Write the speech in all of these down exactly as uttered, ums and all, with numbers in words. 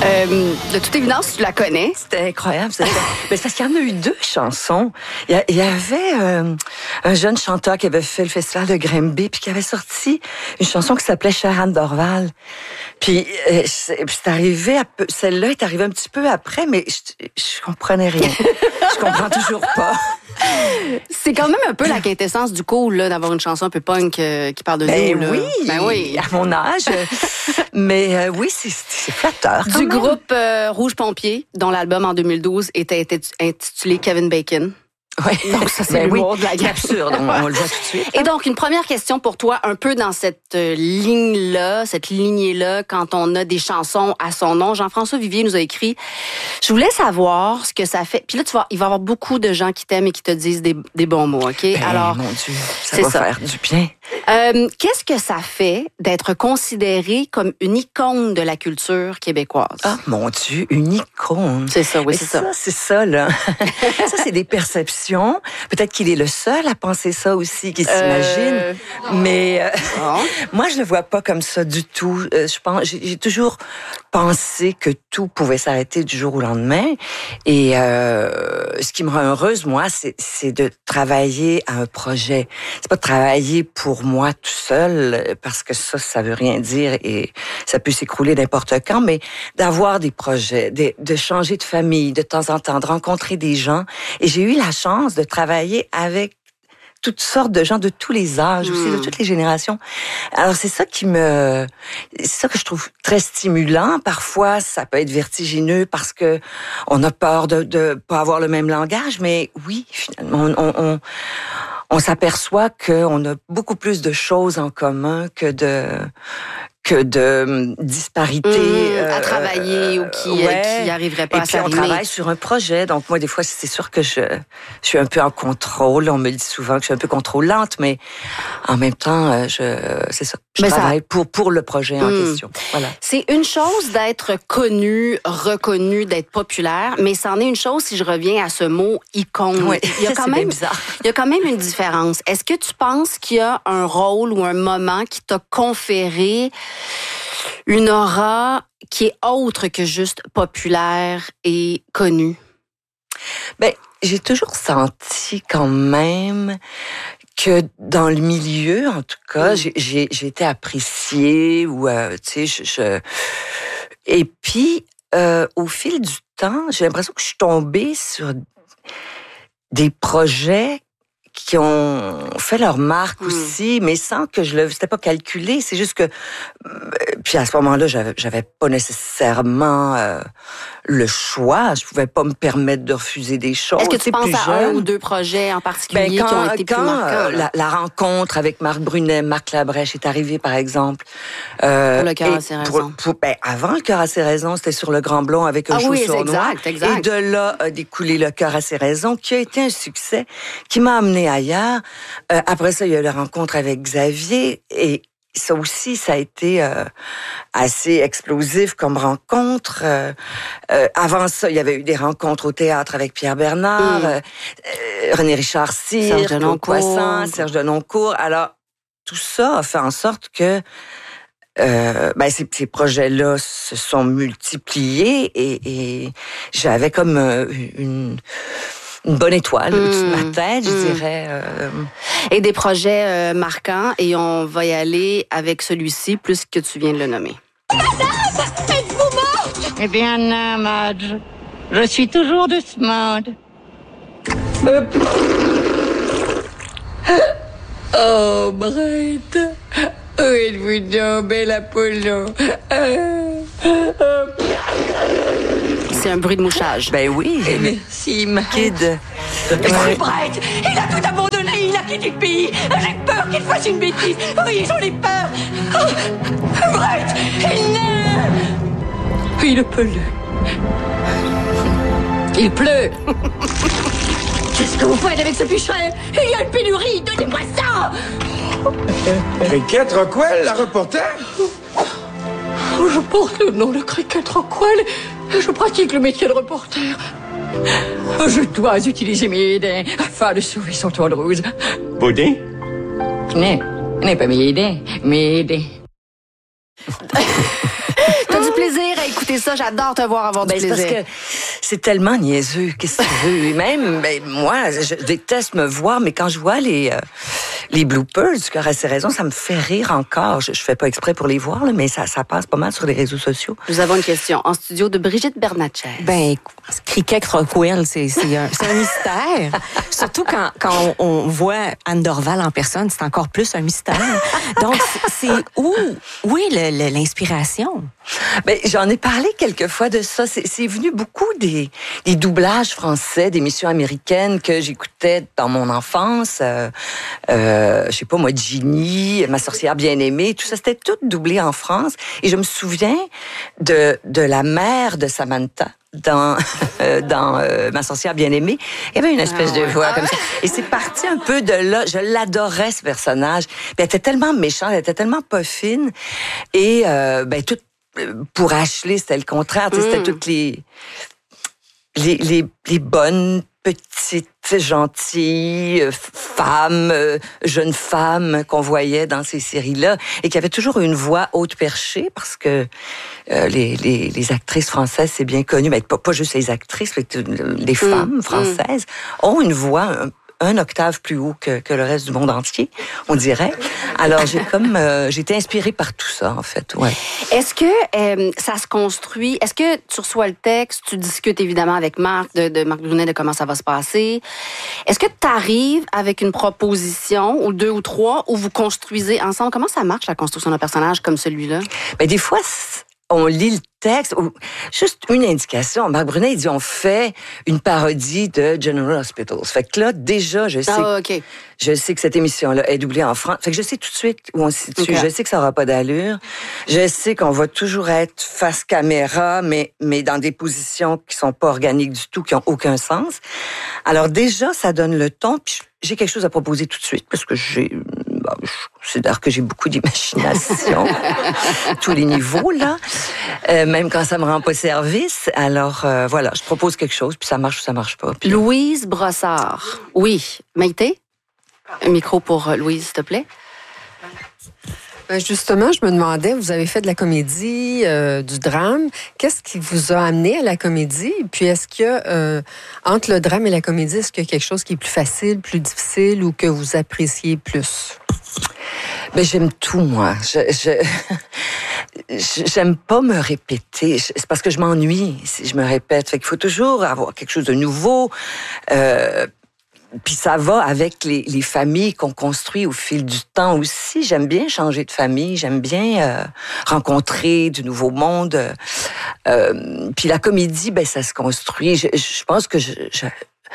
Euh, de toute évidence, tu la connais. C'était incroyable. C'était... Mais c'est parce qu'il y en a eu deux chansons. Il y, avait euh, un jeune chanteur qui avait fait le festival de Grimby puis qui avait sorti une chanson qui s'appelait Chère Anne Dorval. Puis euh, c'est, c'est arrivé, à peu, celle-là est arrivée un petit peu après, mais je, je comprenais rien. Je comprends toujours pas. C'est quand même un peu la quintessence du cool, là, d'avoir une chanson un peu punk euh, qui parle de ben nous. Là. Oui, ben oui, à mon âge. Mais euh, oui, c'est, c'est flatteur. Du groupe euh, Rouge Pompier, dont l'album en deux mille douze était intitulé Kevin Bacon. Oui. Donc ça, c'est ben l'humour oui, de la gamme. absurde, on, on le voit tout de suite. Et donc, une première question pour toi, un peu dans cette euh, ligne-là, cette lignée-là, quand on a des chansons à son nom. Jean-François Vivier nous a écrit « Je voulais savoir ce que ça fait... » Puis là, tu vois, il va y avoir beaucoup de gens qui t'aiment et qui te disent des, des bons mots, OK? Ben, Alors, mon Dieu, ça c'est va ça. faire du bien. Euh, qu'est-ce que ça fait d'être considéré comme une icône de la culture québécoise? Ah, mon Dieu, une icône. C'est ça, oui, Mais c'est ça. ça. C'est ça, là. Ça, c'est des perceptions. Peut-être qu'il est le seul à penser ça aussi, qu'il s'imagine. Euh... Mais euh, oh. moi, je le vois pas comme ça du tout. Euh, je pense, j'ai, j'ai toujours pensé que tout pouvait s'arrêter du jour au lendemain. Et euh, ce qui me rend heureuse, moi, c'est, c'est de travailler à un projet. C'est pas de travailler pour moi tout seul, parce que ça, ça veut rien dire et ça peut s'écrouler n'importe quand, mais d'avoir des projets, de, de changer de famille de temps en temps, de rencontrer des gens. Et j'ai eu la chance de travailler avec toutes sortes de gens de tous les âges, mmh. aussi de toutes les générations. Alors c'est ça qui me, c'est ça que je trouve très stimulant. Parfois, ça peut être vertigineux parce que on a peur de de pas avoir le même langage, mais oui, finalement, on, on, on s'aperçoit qu'on a beaucoup plus de choses en commun que de que de disparités mmh, euh, à travailler ou qui ouais. qui arriveraient pas et à puis s'arrimer. On travaille sur un projet, donc moi des fois c'est sûr que je je suis un peu en contrôle. On me dit souvent que je suis un peu contrôlante, mais en même temps je c'est ça. Je mais travaille ça... pour pour le projet en mmh. question. Voilà. C'est une chose d'être connu, reconnu, d'être populaire, mais c'en est une chose si je reviens à ce mot icône. Oui, il y a quand c'est même bizarre. Il y a quand même une différence. Est-ce que tu penses qu'il y a un rôle ou un moment qui t'a conféré une aura qui est autre que juste populaire et connue? Ben, j'ai toujours senti quand même que dans le milieu, en tout cas, mmh. j'ai, j'ai, j'ai été appréciée ou, euh, tu sais, je, je... Et puis, euh, au fil du temps, j'ai l'impression que je suis tombée sur des projets qui ont fait leur marque mmh. aussi, mais sans que je le... C'était pas calculé, c'est juste que... Puis à ce moment-là, j'avais, j'avais pas nécessairement euh, le choix. Je pouvais pas me permettre de refuser des choses. Est-ce que tu penses à jeune. un ou deux projets en particulier ben, quand, qui ont été quand, plus marquants? La, la rencontre avec Marc Brunet, Marc Labrèche est arrivée, par exemple. Euh, pour le cœur à ses raisons. Pour, pour, ben, avant le cœur à ses raisons, c'était sur le Grand Blond avec un ah, oui, chausson noir. Exact, exact. Et de là a découlé le cœur à ses raisons, qui a été un succès, qui m'a amené ailleurs. Euh, après ça, il y a eu la rencontre avec Xavier et ça aussi, ça a été euh, assez explosif comme rencontre. Euh, euh, avant ça, il y avait eu des rencontres au théâtre avec Pierre Bernard, mmh. euh, René Richard Cyr, Serge Denoncourt. Serge Denoncourt. Alors, tout ça a fait en sorte que euh, ben, ces, ces projets-là se sont multipliés et, et j'avais comme euh, une... une bonne étoile mmh. au-dessus de ma tête, je mmh. dirais. Euh... Et des projets euh, marquants, et on va y aller avec celui-ci, plus que tu viens de le nommer. Madame, êtes-vous morte? Eh bien, non, Madge. Je suis toujours de ce monde. Oh, Brett. Où êtes-vous donc, bel Apollo? C'est un bruit de mouchage. Ben oui. Et merci, ma kid. C'est Brett. Il a tout abandonné. Il a quitté le pays. J'ai peur qu'il fasse une bêtise. Oui, j'en ai peur. Oh, Brett, il naît. Il pleut. Il pleut. Qu'est-ce que vous faites avec ce pichet? Il y a une pénurie. Donnez-moi ça. Cricket Rockwell, la reporter? Je porte le nom de Cricket Rockwell et je pratique le métier de reporter. Je dois utiliser mes idées afin de sauver son toit de rose. Vos idées? Non, ce n'est pas mes idées, mes idées. T'as du plaisir à écouter c'est ça, j'adore te voir avoir Ben, du c'est plaisir. parce que c'est tellement niaiseux. Qu'est-ce que tu veux? Même, ben, moi, je déteste me voir, mais quand je vois les, euh, les bloopers du Cœur à ses raisons, ça me fait rire encore. Je, je fais pas exprès pour les voir, là, mais ça, ça passe pas mal sur les réseaux sociaux. Nous avons une question en studio de Brigitte Bernatchez. Ben, Cricket Rockwell, c'est, c'est, un, c'est un mystère. Surtout quand, quand on, on voit Anne Dorval en personne, c'est encore plus un mystère. Donc, c'est, c'est où, où est le, le, l'inspiration? Ben, j'en ai parlé quelques fois de ça. C'est, c'est venu beaucoup des, des doublages français, d'émissions américaines que j'écoutais dans mon enfance. Euh, euh, je sais pas, moi, Ginny, Ma sorcière bien-aimée, tout ça, c'était tout doublé en France. Et je me souviens de, de la mère de Samantha dans euh, dans euh, Ma sorcière bien-aimée. Il y avait une espèce ah ouais. de voix comme ça. Et c'est parti un peu de là. Je l'adorais, ce personnage. Puis elle était tellement méchante, elle était tellement pas fine. Et euh, ben tout pour Ashley, c'était le contraire. Mm. C'était toutes les, les, les, les bonnes, petites, gentilles femmes, jeunes femmes qu'on voyait dans ces séries-là et qui avaient toujours une voix haute perchée parce que euh, les, les, les actrices françaises, c'est bien connu, mais pas, pas juste les actrices, mais les femmes mm. françaises mm. ont une voix un, un octave plus haut que, que le reste du monde entier, on dirait. Alors, j'ai comme, euh, j'ai été inspirée par tout ça, en fait, ouais. Est-ce que euh, ça se construit? Est-ce que tu reçois le texte, tu discutes évidemment avec Marc, de, de Marc Brunet, de comment ça va se passer? Est-ce que tu arrives avec une proposition, ou deux ou trois, où vous construisez ensemble? Comment ça marche, la construction d'un personnage comme celui-là? Ben, des fois, on lit le texte, juste une indication. Marc Brunet, il dit, on fait une parodie de General Hospital. Fait que là, déjà, je sais, ah, okay. je sais que cette émission-là est doublée en France. Fait que je sais tout de suite où on se situe. Okay. Je sais que ça aura pas d'allure. Je sais qu'on va toujours être face caméra, mais, mais dans des positions qui sont pas organiques du tout, qui ont aucun sens. Alors déjà, ça donne le ton, puis j'ai quelque chose à proposer tout de suite, parce que j'ai, bah, je considère que j'ai beaucoup d'imagination, tous les niveaux, là. Euh, même quand ça me rend pas service. Alors, euh, voilà, je propose quelque chose, puis ça marche ou ça marche pas. Puis... Louise Brossard. Oui. Maïté? Un micro pour Louise, s'il te plaît. Ben justement, je me demandais, vous avez fait de la comédie, euh, du drame. Qu'est-ce qui vous a amené à la comédie? Puis est-ce que, euh, entre le drame et la comédie, est-ce qu'il y a quelque chose qui est plus facile, plus difficile ou que vous appréciez plus? Ben, j'aime tout, moi. Je, je, j'aime pas me répéter. C'est parce que je m'ennuie si je me répète. Fait qu'il faut toujours avoir quelque chose de nouveau. Euh, Puis ça va avec les, les familles qu'on construit au fil du temps aussi. J'aime bien changer de famille, j'aime bien euh, rencontrer du nouveau monde. Euh, puis la comédie, ben ça se construit. Je, je pense que je, je,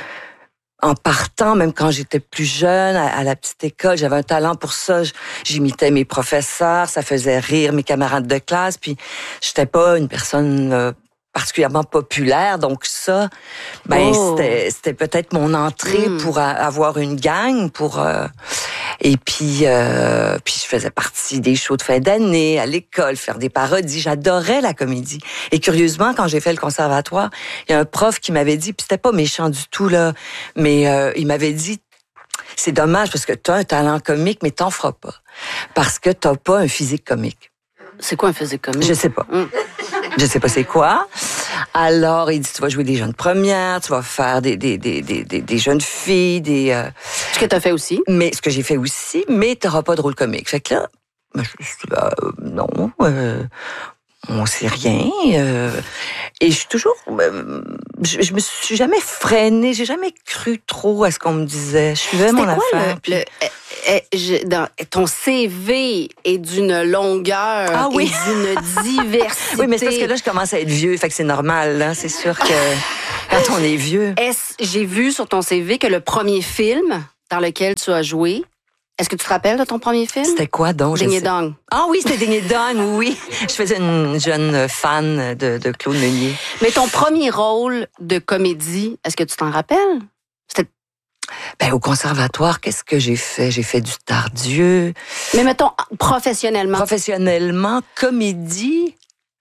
en partant, même quand j'étais plus jeune, à, à la petite école, j'avais un talent pour ça. J'imitais mes professeurs, ça faisait rire mes camarades de classe. Puis j'étais pas une personne... Euh, particulièrement populaire, donc ça, ben oh. c'était, c'était peut-être mon entrée mm. pour a, avoir une gang, pour euh, et puis euh, puis je faisais partie des shows de fin d'année à l'école, faire des parodies. J'adorais la comédie. Et curieusement, quand j'ai fait le conservatoire, il y a un prof qui m'avait dit, puis c'était pas méchant du tout là, mais euh, il m'avait dit, c'est dommage parce que t'as un talent comique, mais t'en feras pas parce que t'as pas un physique comique. C'est quoi un physique comique? Je sais pas. Mm. Je sais pas c'est quoi. Alors, il dit, tu vas jouer des jeunes premières, tu vas faire des, des, des, des, des jeunes filles, des... Euh... Ce que tu as fait aussi. Mais ce que j'ai fait aussi, mais tu n'auras pas de rôle comique. Fait que là, ben, je suis là, euh, non, euh, on sait rien. Euh, et je suis toujours... Euh, je, je me suis jamais freinée, j'ai jamais cru trop à ce qu'on me disait. Je suivais mon affaire. Le, puis... le, euh, je, dans, ton C V est d'une longueur ah oui. et d'une diversité. Oui, mais c'est parce que là, je commence à être vieux, fait que c'est normal, là. C'est sûr que quand on est vieux... Est-ce, j'ai vu sur ton C V que le premier film dans lequel tu as joué, est-ce que tu te rappelles de ton premier film? C'était quoi donc? Ding et Dong. Ah oui, c'était Ding et Dong, oui. Je faisais une jeune fan de, de Claude Meunier. Mais ton premier rôle de comédie, est-ce que tu t'en rappelles? C'était... Ben, au conservatoire, qu'est-ce que j'ai fait? J'ai fait du Tardieu. Mais mettons, professionnellement. Professionnellement, comédie...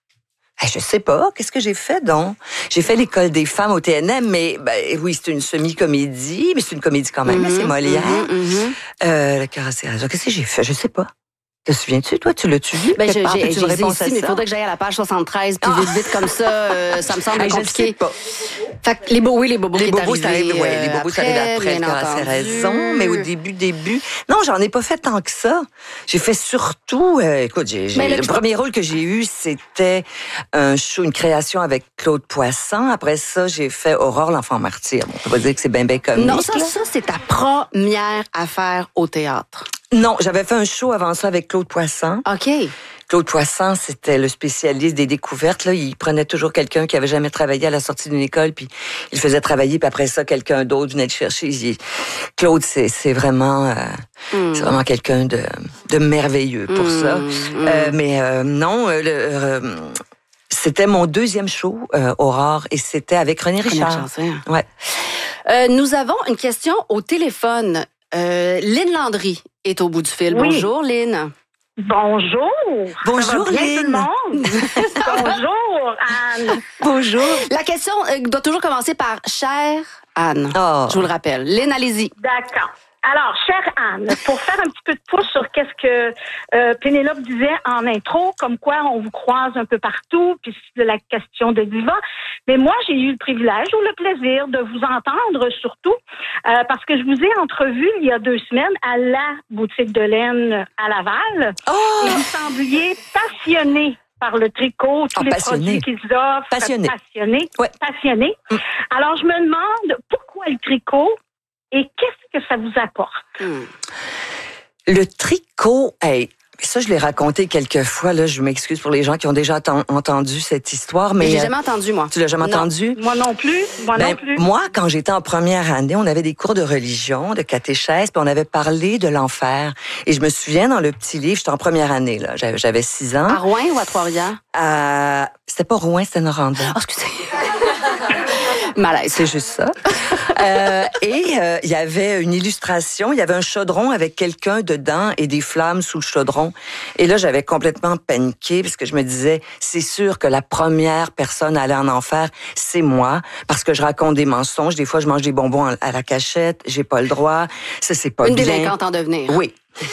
Je sais pas, qu'est-ce que j'ai fait donc? J'ai fait l'école des femmes au T N M, mais ben, oui, c'est une semi-comédie, mais c'est une comédie quand même, mm-hmm, c'est Molière. Mm-hmm, mm-hmm. Euh, le Cœur à ses raisons. Qu'est-ce que j'ai fait? Je sais pas. Te souviens-tu, toi, tu l'as-tu vu? Ben, quelque je- part? j'ai, As-tu j'ai une les ai réponse ici, à mais il ça? faudrait que j'aille à la page soixante-treize, puis vite, vite comme ça, euh, ça me semble Hey, je ne compliqué. sais pas. Fait que les, bo- oui, les bobos Les qui bobos, est ça arrivé, arrive, ouais, euh, les bobos, ça arrive après, bien tu as assez entendu. raison. Mais au début, début, non, j'en ai pas fait tant que ça. J'ai fait surtout, euh, écoute, j'ai, j'ai- Mais le- le premier rôle que j'ai eu, c'était un show, une création avec Claude Poisson. Après ça, j'ai fait Aurore, l'enfant martyr. Bon, on peut pas dire que c'est bien, bien comique. Non, ça, là. ça, c'est ta première affaire au théâtre. Non, j'avais fait un show avant ça avec Claude Poisson. OK. Claude Poisson, c'était le spécialiste des découvertes. Là, il prenait toujours quelqu'un qui avait jamais travaillé à la sortie d'une école, puis il le faisait travailler, puis après ça, quelqu'un d'autre venait le chercher. Il- Claude, c'est, c'est vraiment, euh, Mm. c'est vraiment quelqu'un de, de merveilleux pour Mm, ça. mm. Euh, mais euh, non, euh, le, euh, c'était mon deuxième show, euh, Aurore, et c'était avec René René Richard. Richard, c'est- Ouais. Euh, nous avons une question au téléphone. Euh, Lynn Landry est au bout du fil. Oui. Bonjour, Lynn. Bonjour. Bonjour, Ça va bien, Lynn. tout le monde. Bonjour, Anne. Bonjour. La question euh, doit toujours commencer par chère Anne. Oh. Je vous le rappelle. Lynn, allez-y. D'accord. Alors, chère Anne, pour faire un petit peu de pouce sur qu'est-ce que euh, Pénélope disait en intro, comme quoi on vous croise un peu partout, puis c'est de la question de diva. Mais moi, j'ai eu le privilège ou le plaisir de vous entendre surtout, euh, parce que je vous ai entrevu il y a deux semaines à la boutique de laine à Laval. Oh! Et vous sembliez passionné par le tricot, tous Oh, les passionné. produits qu'ils offrent. Passionné. Passionné. Ouais. Passionné. Mm. Alors, je me demande pourquoi le tricot et qu'est-ce que ça vous apporte? Hmm. Le tricot, hey, ça, je l'ai raconté quelques fois. Là, je m'excuse pour les gens qui ont déjà atten- entendu cette histoire, mais Mais j'ai euh, jamais entendu, moi. tu l'as jamais Non. entendu? Moi non plus. Moi Ben, non plus. moi, quand j'étais en première année, on avait des cours de religion, de catéchèse, puis on avait parlé de l'enfer. Et je me souviens, dans le petit livre, j'étais en première année, là, j'avais, j'avais six ans. À Rouen ou à Trois-Rivières? Euh, c'était pas Rouen, c'était Noranda. Oh, excusez. Malaise. C'est juste ça. Euh, et euh, il y avait une illustration, il y avait un chaudron avec quelqu'un dedans et des flammes sous le chaudron. Et là, j'avais complètement paniqué parce que je me disais, c'est sûr que la première personne à aller en enfer, c'est moi, parce que je raconte des mensonges. Des fois, je mange des bonbons à la cachette, j'ai pas le droit. Ça, c'est pas Une bien. délinquante en devenir. Oui.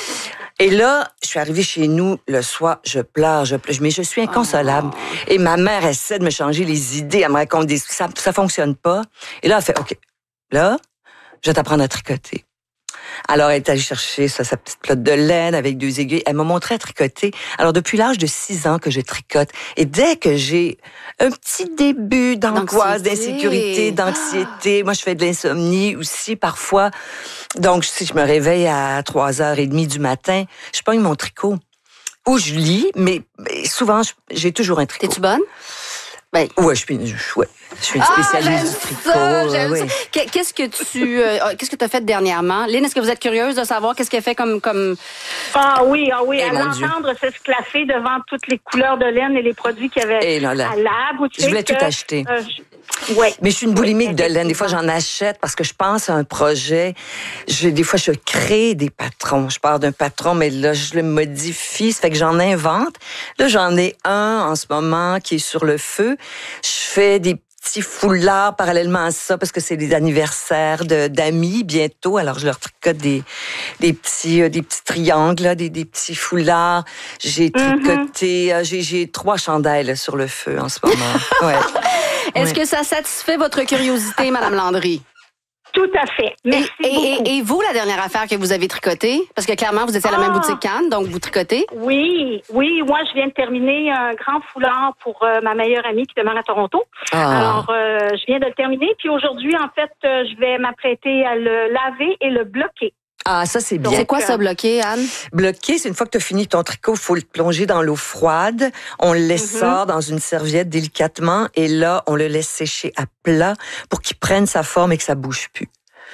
Et là, je suis arrivée chez nous le soir, je pleure, je pleure, mais je suis inconsolable. Oh. Et ma mère essaie de me changer les idées, elle me raconte des ça ça fonctionne pas. Et là, elle fait OK. Là, je vais t'apprendre à tricoter. Alors, elle est allée chercher ça, sa petite pelote de laine avec deux aiguilles. Elle m'a montré à tricoter. Alors, depuis l'âge de six ans que je tricote. Et dès que j'ai un petit début d'angoisse, D'anxiété. d'insécurité, d'anxiété, moi, je fais de l'insomnie aussi parfois. Donc, si je me réveille à trois heures trente du matin, je pogne mon tricot. Ou je lis, mais, mais souvent, je- j'ai toujours un tricot. T'es-tu bonne? Ben. Ouais, je suis, je- ouais, je suis une Ah, spécialiste j'aime du tricot. ça, j'aime ouais. ça. Qu'est- Qu'est-ce que tu, euh, qu'est-ce que tu as fait dernièrement? Lynn, est-ce que vous êtes curieuse de savoir qu'est-ce qu'elle fait comme, comme... Ah oui, ah oui, Eh, à mon Dieu. l'entendre s'esclaffer devant toutes les couleurs de laine et les produits qu'il y avait Eh là là. à la boutique. Je voulais tout acheter. Euh, je- ouais. Mais je suis une boulimique de laine. Des fois, effectivement. j'en achète parce que je pense à un projet. Je, des fois, je crée des patrons. Je pars d'un patron, mais là, je le modifie. Ça fait que j'en invente. Là, j'en ai un en ce moment qui est sur le feu. Je fais des petits foulards parallèlement à ça parce que c'est des anniversaires de, d'amis bientôt. Alors, je leur tricote des, des petits, euh, des petits triangles, là, des, des petits foulards. J'ai tricoté, euh, j'ai, j'ai trois chandelles là, sur le feu en ce moment. Ouais. Est-ce Ouais. que ça satisfait votre curiosité, Madame Landry? Tout à fait. Et, Merci et, beaucoup. et, et vous, la dernière affaire que vous avez tricotée? Parce que clairement, vous étiez à la même Ah. boutique qu'Anne, donc vous tricotez. Oui, oui, moi je viens de terminer un grand foulard pour euh, ma meilleure amie qui demeure à Toronto. Ah. Alors, euh, je viens de le terminer, puis aujourd'hui, en fait, euh, je vais m'apprêter à le laver et le bloquer. Ah, ça, c'est bien. C'est quoi euh, ça, bloqué, Anne? Bloqué, c'est une fois que tu as fini ton tricot, il faut le plonger dans l'eau froide. On le laisse Mhm. sort dans une serviette délicatement et là, on le laisse sécher à plat pour qu'il prenne sa forme et que ça bouge plus.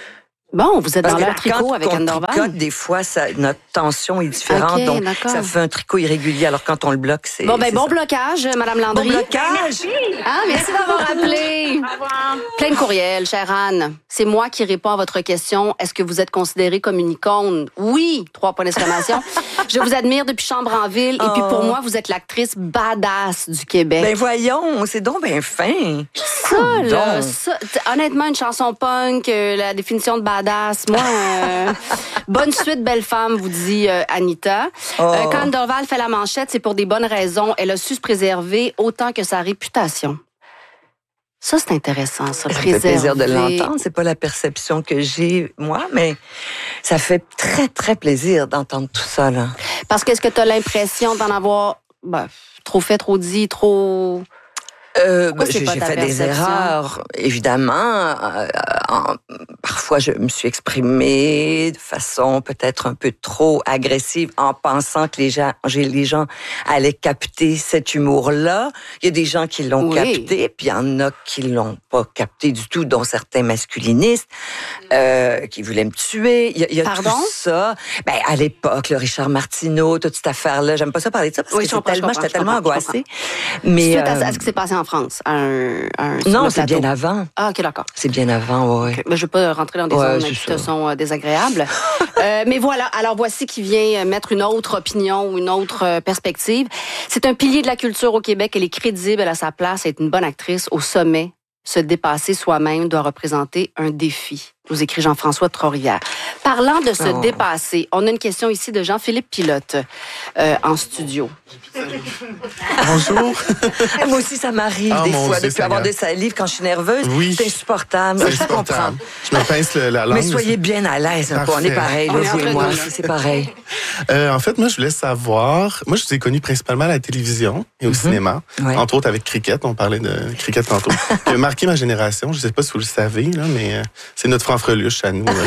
Bon, vous êtes Parce dans que leur tricot quand avec on Anne Dorval. tricote, des fois, ça, notre tension est différente, Ok, donc d'accord. ça fait un tricot irrégulier. Alors quand on le bloque, c'est Bon, ben c'est bon ça. blocage, Madame Bon Landry. blocage. Ah, merci d'avoir appelé. Au revoir. Plein de courriels, chère Anne. C'est moi qui réponds à votre question. Est-ce que vous êtes considérée comme une icône? Oui, trois points d'exclamation. Je vous admire depuis Chambre en Ville. Et puis pour Oh. moi, vous êtes l'actrice badass du Québec. Ben voyons, c'est donc bien fin. ça, là, donc. ça, t- honnêtement, une chanson punk, euh, la définition de badass, badass. Moi, euh, bonne suite, belle femme, vous dit euh, Anita. Oh. Euh, quand Dorval fait la manchette, c'est pour des bonnes raisons. Elle a su se préserver autant que sa réputation. Ça, c'est intéressant, ça, Ça me préserver. fait plaisir de l'entendre. C'est pas la perception que j'ai, moi, mais ça fait très, très plaisir d'entendre tout ça, là. Parce que est-ce que tu as l'impression d'en avoir ben, trop fait, trop dit, trop... Euh, Pourquoi c'est j'ai pas j'ai ta fait des perception? erreurs, évidemment. Euh, en- parfois, je me suis exprimée de façon peut-être un peu trop agressive en pensant que les gens, j'ai- les gens allaient capter cet humour-là. Il y a des gens qui l'ont Oui. capté, puis il y en a qui l'ont pas capté du tout, dont certains masculinistes euh, qui voulaient me tuer. Il y a, il y a Pardon? tout ça. Ben, à l'époque, le Richard Martineau, toute cette affaire-là, j'aime pas ça parler de ça parce Oui, que je comprends, c'est tellement, je comprends, j'étais tellement je comprends, je angoissée. Mais Suite à, euh, à ce qui s'est passé en France, à un, à un- sur non, le c'est plateau. bien avant. Ah, OK, d'accord. C'est bien avant, oui. Ok, mais je ne vais pas rentrer dans des Ouais, zones c'est qui ça. te sont euh, désagréables. Euh, mais voilà, alors voici qui vient mettre une autre opinion ou une autre euh, perspective. C'est un pilier de la culture au Québec. Elle est crédible, elle a sa place, elle est une bonne actrice. Au sommet, se dépasser soi-même doit représenter un défi, nous écrit Jean-François de Trois-Rivières. Parlant de se Oh. dépasser, on a une question ici de Jean-Philippe Pilote euh, en studio. Bonjour. Moi aussi, ça m'arrive Ah, des mon fois Dieu, de plus avoir Seigneur. des salives quand je suis nerveuse. Oui. C'est insupportable. C'est Je comprends. insupportable. Je me pince le- la langue. Mais soyez bien à l'aise un peu. On est Parfait. pareil, On là, est vous entre et moi. nous, là. C'est c'est pareil. Euh, en fait, moi, je voulais savoir. Moi, je vous ai connu principalement à la télévision et au cinéma. Ouais. Entre autres avec Cricket. On parlait de Cricket tantôt. Qui a marqué ma génération. Je ne sais pas si vous le savez, là, mais euh, c'est notre Franfreluche à nous. là.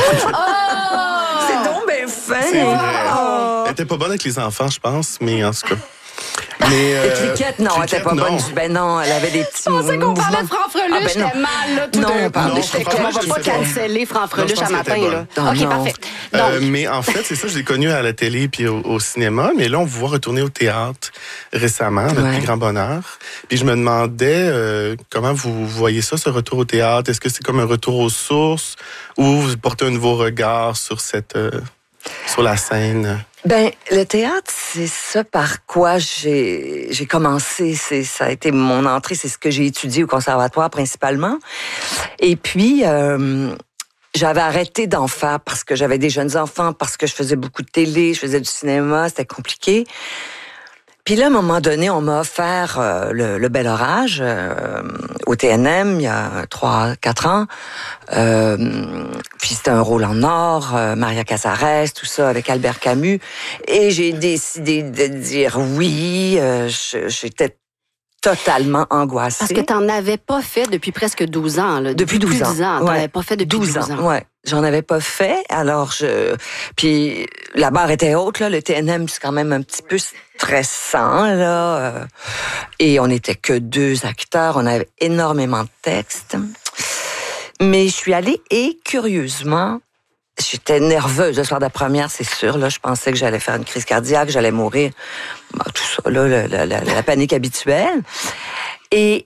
C'est donc bien fait. C'est vrai. Oh. Elle était pas bonne avec les enfants, je pense, mais en tout cas. Mais, Et euh, Cricket, non, elle était pas non. bonne. du- Ben non, elle avait des petits Je pensais qu'on parlait de mouvements. Franfreluche, Ah, ben non. j'étais mal, là, tout Non, d'un on parle coup. de J'étais Cricket, comme, on va je pas sais pas. canceller Non, Franfreluche je pense à qu'elle matin, était là. bonne. OK, Non. parfait. Donc, Euh, mais en fait, c'est ça, je l'ai connu à la télé puis au, au cinéma, mais là, on vous voit retourner au théâtre récemment, notre Ouais. plus grand bonheur. Puis je me demandais euh, comment vous voyez ça, ce retour au théâtre. Est-ce que c'est comme un retour aux sources ou vous portez un nouveau regard sur cette euh, sur la scène? Ben, le théâtre, c'est ça par quoi j'ai j'ai commencé. C'est ça a été mon entrée. C'est ce que j'ai étudié au conservatoire principalement. Et puis, euh, j'avais arrêté d'en faire parce que j'avais des jeunes enfants, parce que je faisais beaucoup de télé, je faisais du cinéma, c'était compliqué. Puis là, à un moment donné, on m'a offert euh, le, le Bel Orage euh, au T N M il y a trois, quatre ans. Euh, puis c'était un rôle en or, euh, Maria Casares, tout ça, avec Albert Camus. Et j'ai décidé de dire oui. Euh, je- j'étais totalement angoissée. parce que tu n'en avais pas fait depuis presque douze ans. Là. Depuis douze plus ans. dix ans. Tu Ouais. n'avais pas fait depuis douze, ans. Ouais, j'en avais pas fait. Alors je, puis la barre était haute là. Le T N M c'est quand même un petit peu stressant là. euh, Et on n'était que deux acteurs. On avait énormément de textes. Mais je suis allée et curieusement, j'étais nerveuse le soir de la première, c'est sûr. Là, je pensais que j'allais faire une crise cardiaque, j'allais mourir. Bah, tout ça, là, la, la, la, la panique habituelle. Et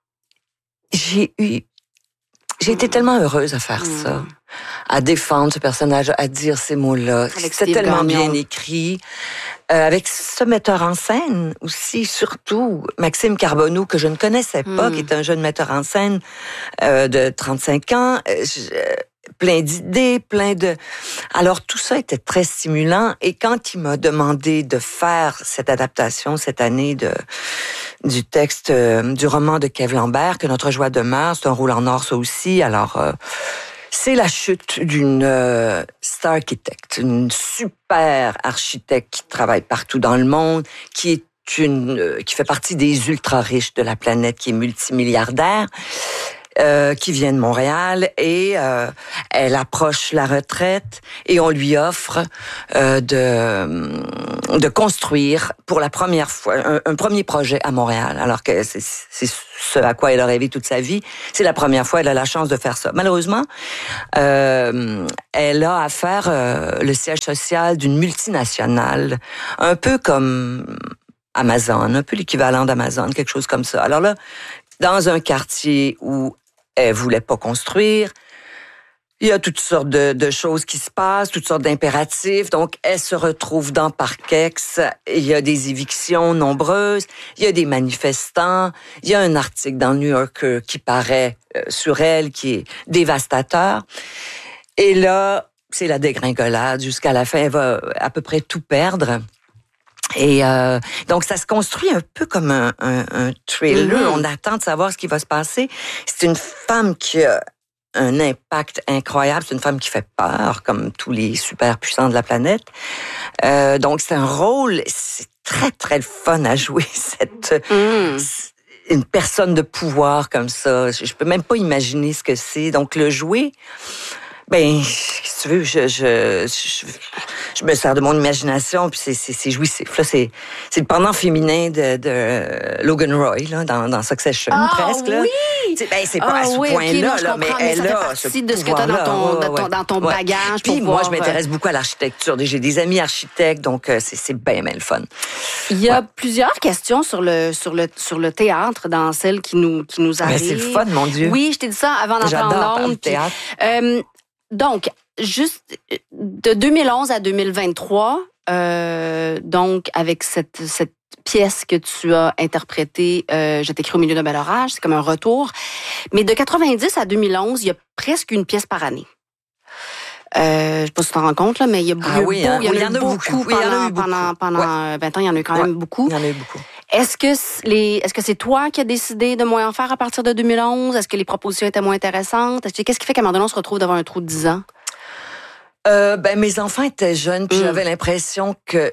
j'ai eu, j'ai été tellement heureuse à faire Mm. ça, à défendre ce personnage, à dire ces mots-là. Avec C'était Steve tellement Gagnon. bien écrit. Euh, avec ce metteur en scène aussi, surtout Maxime Carbonneau, que je ne connaissais pas, Mm. qui est un jeune metteur en scène euh, de trente-cinq ans, euh, je- euh, plein d'idées, plein de... Alors tout ça était très stimulant. Et quand il m'a demandé de faire cette adaptation cette année de du texte, euh, du roman de Kev Lambert, Que notre joie demeure, c'est un rôle en or ça aussi, alors... Euh, c'est la chute d'une euh, star architecte, une super architecte qui travaille partout dans le monde, qui est une, euh, qui fait partie des ultra riches de la planète, qui est multimilliardaire, euh, qui vient de Montréal et euh, elle approche la retraite et on lui offre euh, de de construire pour la première fois un, un premier projet à Montréal, alors que c'est, c'est ce à quoi elle a rêvé toute sa vie. C'est la première fois elle a la chance de faire ça. Malheureusement, euh, elle a à faire euh, le siège social d'une multinationale, un peu comme Amazon, un peu l'équivalent d'Amazon, quelque chose comme ça. Alors là, dans un quartier où elle voulait pas construire, il y a toutes sortes de, de choses qui se passent, toutes sortes d'impératifs. Donc, elle se retrouve dans Parkex. Il y a des évictions nombreuses. Il y a des manifestants. Il y a un article dans le New Yorker qui paraît euh, sur elle, qui est dévastateur. Et là, c'est la dégringolade. Jusqu'à la fin, elle va à peu près tout perdre. Et euh, donc, ça se construit un peu comme un, un, un thriller. Mm-hmm. On attend de savoir ce qui va se passer. C'est une femme qui a un impact incroyable. C'est une femme qui fait peur, comme tous les super puissants de la planète. Euh, donc, c'est un rôle, c'est très, très le fun à jouer, cette... Mm. Une personne de pouvoir comme ça. Je peux même pas imaginer ce que c'est. Donc, le jouer... Ben, si tu veux, je, je, je, je me sers de mon imagination, puis c'est, c'est, c'est jouissif. Là, c'est, c'est le pendant féminin de, de Logan Roy, là, dans, dans Succession, ah, presque. Là. Oui! C'est, ben, c'est pas ah, à ce oui, point-là, okay, non, là, mais elle mais ça a fait partie de ce que tu as dans ton, ouais, dans ton, dans ton ouais. bagage. Puis pour moi, voir, je m'intéresse beaucoup à l'architecture. J'ai des amis architectes, donc c'est, c'est bien, bien le fun. Il y a ouais. plusieurs questions sur le, sur le, sur le théâtre dans celles qui nous, qui nous arrivent. Ben, c'est le fun, mon Dieu. Oui, je t'ai dit ça avant d'entrer en ondes. Le théâtre. Puis, euh, donc, juste de deux mille onze à deux mille vingt-trois, euh, donc avec cette, cette pièce que tu as interprétée, euh, Je t'écris au milieu d'un bel orage, c'est comme un retour. Mais de quatre-vingt-dix à deux mille onze, il y a presque une pièce par année. Euh, je sais pas si tu t'en rends compte, là, mais il y a, ah, il oui, y a, hein, il y en oui, a, en a beaucoup, beaucoup. pendant, oui, il y en a eu beaucoup. pendant, pendant ouais. vingt ans, il y en a eu quand ouais. même beaucoup. Il y en a eu beaucoup. Est-ce que, les, est-ce que c'est toi qui as décidé de moins en faire à partir de deux mille onze? Est-ce que les propositions étaient moins intéressantes? Qu'est-ce qui fait qu'à un moment donné, on se retrouve devant un trou de dix ans? Euh, ben, mes enfants étaient jeunes, puis mm. j'avais l'impression que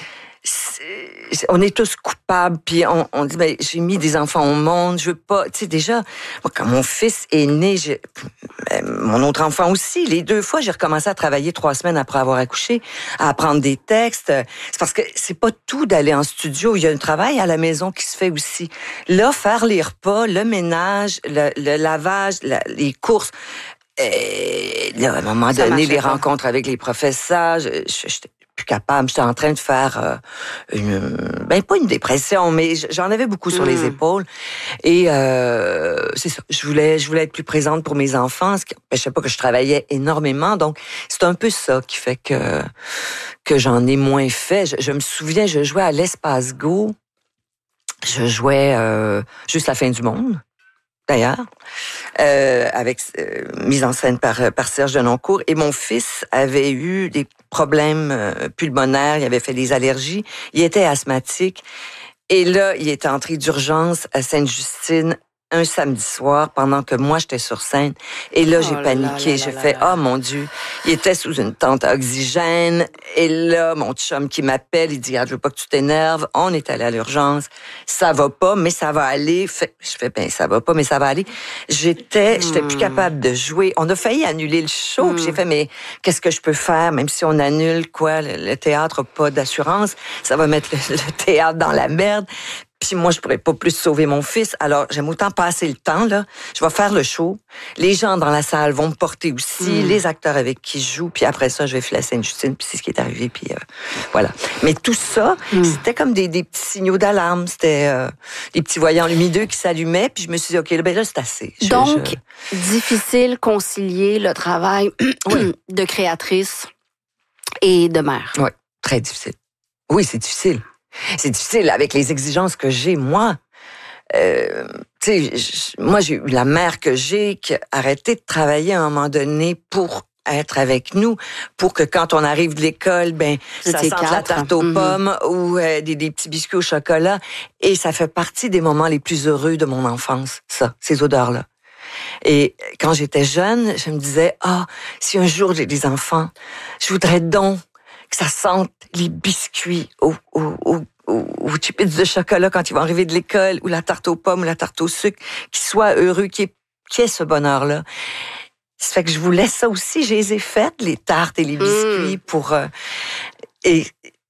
on est tous coupables, puis on, on dit, ben, j'ai mis des enfants au monde, je veux pas, tu sais, déjà, moi, quand mon fils est né, j'ai, ben, mon autre enfant aussi, les deux fois, j'ai recommencé à travailler trois semaines après avoir accouché, à apprendre des textes. C'est parce que c'est pas tout d'aller en studio, il y a un travail à la maison qui se fait aussi. Là, faire les repas, le ménage, le, le lavage, la, les courses, et là, à un moment Ça donné, les pas. rencontres avec les professeurs, je, je, j'étais plus capable. J'étais en train de faire euh, une, ben pas une dépression, mais j'en avais beaucoup sur mmh. les épaules. Et euh, c'est ça. Je voulais, je voulais être plus présente pour mes enfants. Ce qui n'empêchait pas que je travaillais énormément. Donc c'est un peu ça qui fait que que j'en ai moins fait. Je, je me souviens, je jouais à l'Espace Go. Je jouais euh, juste la fin du monde. D'ailleurs, euh, avec euh, mise en scène par, par Serge Denoncourt. Et mon fils avait eu des problèmes euh, pulmonaires, il avait fait des allergies, il était asthmatique. Et là, il était entré d'urgence à Sainte-Justine un samedi soir pendant que moi, j'étais sur scène. Et là, oh j'ai paniqué. Là, là, j'ai là, fait, oh mon Dieu, il était sous une tente à oxygène. Et là, mon chum qui m'appelle, il dit, ah, je veux pas que tu t'énerves. On est allé à l'urgence. Ça va pas, mais ça va aller. Fait, je fais, ben, ça va pas, mais ça va aller. J'étais, hmm. j'étais plus capable de jouer. On a failli annuler le show. Hmm. Puis j'ai fait, mais qu'est-ce que je peux faire? Même si on annule, quoi, le, le théâtre n'a pas d'assurance. Ça va mettre le, le théâtre dans la merde. Puis moi, je pourrais pas plus sauver mon fils. Alors, j'aime autant passer le temps, là. Je vais faire le show. Les gens dans la salle vont me porter aussi, mm. les acteurs avec qui je joue. Puis après ça, je vais filer à Sainte-Justine. Puis c'est ce qui est arrivé. Puis euh, voilà. Mais tout ça, mm. c'était comme des, des petits signaux d'alarme. C'était euh, des petits voyants lumineux qui s'allumaient. Puis je me suis dit, OK, là, ben là, c'est assez. Je, Donc, je... difficile concilier le travail oui. de créatrice et de mère. Oui, très difficile. Oui, c'est difficile. C'est difficile avec les exigences que j'ai, moi. Euh, tu sais, moi, j'ai eu la mère que j'ai qui a arrêté de travailler à un moment donné pour être avec nous, pour que quand on arrive de l'école, ben ça sente quatre. la tarte aux mm-hmm. pommes ou euh, des, des petits biscuits au chocolat. Et ça fait partie des moments les plus heureux de mon enfance, ça, ces odeurs-là. Et quand j'étais jeune, je me disais, ah, oh, si un jour j'ai des enfants, je voudrais donc que ça sente les biscuits au, au, au, au, au chips de chocolat quand ils vont arriver de l'école, ou la tarte aux pommes, ou la tarte au sucre, qu'ils soient heureux, qu'il y ait ce bonheur-là. Ça fait que je voulais ça aussi. Je les ai faites, les tartes et les biscuits, mmh. pour... Euh, et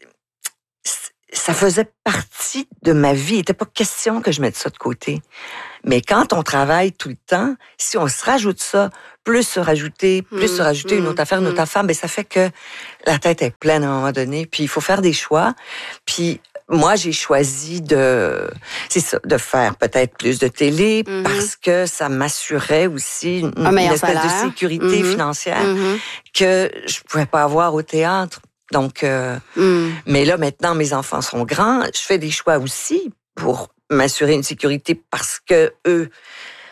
ça faisait partie de ma vie. Il n'était pas question que je mette ça de côté. Mais quand on travaille tout le temps, si on se rajoute ça, plus se rajouter, plus mmh, se rajouter mmh, une autre affaire, une autre mmh. affaire, ben ça fait que la tête est pleine à un moment donné. Puis il faut faire des choix. Puis moi, j'ai choisi de, c'est ça, de faire peut-être plus de télé mmh. parce que ça m'assurait aussi une, une espèce salaire. de sécurité mmh. financière mmh. que je pouvais pas avoir au théâtre. Donc, euh, mmh. mais là, maintenant, mes enfants sont grands. Je fais des choix aussi pour m'assurer une sécurité parce que eux,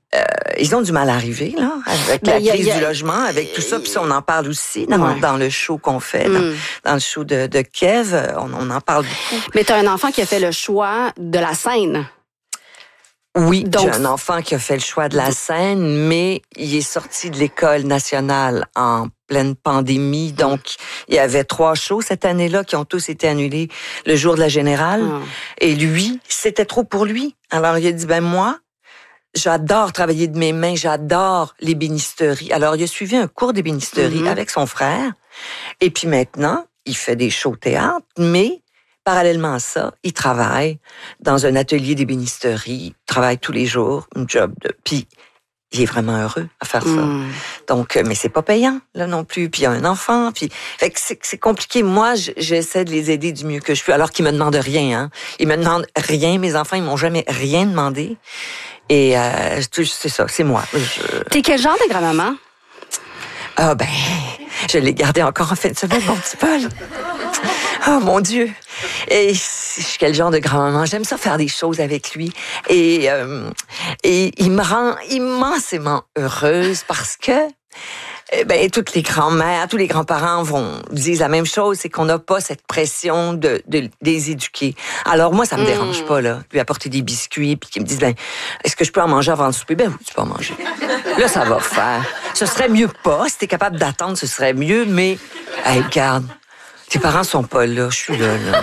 Euh, ils ont du mal à arriver, là, avec Ben, la y a- crise y a- du logement, avec tout ça. Puis ça, on en parle aussi dans, Ouais. dans le show qu'on fait, dans, Mm. dans le show de, de Kev. On, on en parle beaucoup. Mais tu as un enfant qui a fait le choix de la scène. Oui, Donc- j'ai un enfant qui a fait le choix de la scène, mais il est sorti de l'école nationale en pleine pandémie. Donc, il y avait trois shows cette année-là qui ont tous été annulés le jour de la Générale. Ah. Et lui, c'était trop pour lui. Alors, il a dit, ben moi, j'adore travailler de mes mains, j'adore l'ébénisterie. Alors, il a suivi un cours d'ébénisterie Mhm. avec son frère. Et puis maintenant, il fait des shows théâtre, mais parallèlement à ça, il travaille dans un atelier d'ébénisterie, il travaille tous les jours, un job de... Puis, il est vraiment heureux à faire ça. Mm. Donc, euh, mais c'est pas payant, là, non plus. Puis, il y a un enfant, puis... Fait que c'est, c'est compliqué. Moi, j- j'essaie de les aider du mieux que je peux, alors qu'ils me demandent rien, hein. Ils me demandent rien. Mes enfants, ils m'ont jamais rien demandé. Et euh, c'est c'est ça, c'est moi. Je- T'es quel genre de grand-maman? Ah ben, je l'ai gardé encore en fin de semaine, mon petit Paul. Oh mon Dieu. Et je suis quel genre de grand-maman. J'aime ça faire des choses avec lui. Et, euh, et il me rend immensément heureuse parce que eh ben, toutes les grands-mères, tous les grands-parents vont disent la même chose, c'est qu'on n'a pas cette pression de, de les éduquer. Alors moi, ça me Mm. dérange pas, là, lui apporter des biscuits, puis qu'ils me disent, ben, est-ce que je peux en manger avant le souper? Ben oui, tu peux en manger. Là, ça va faire. Ce serait mieux pas. Si t'es capable d'attendre, ce serait mieux, mais, hey, regarde, tes parents sont pas là, je suis là, là.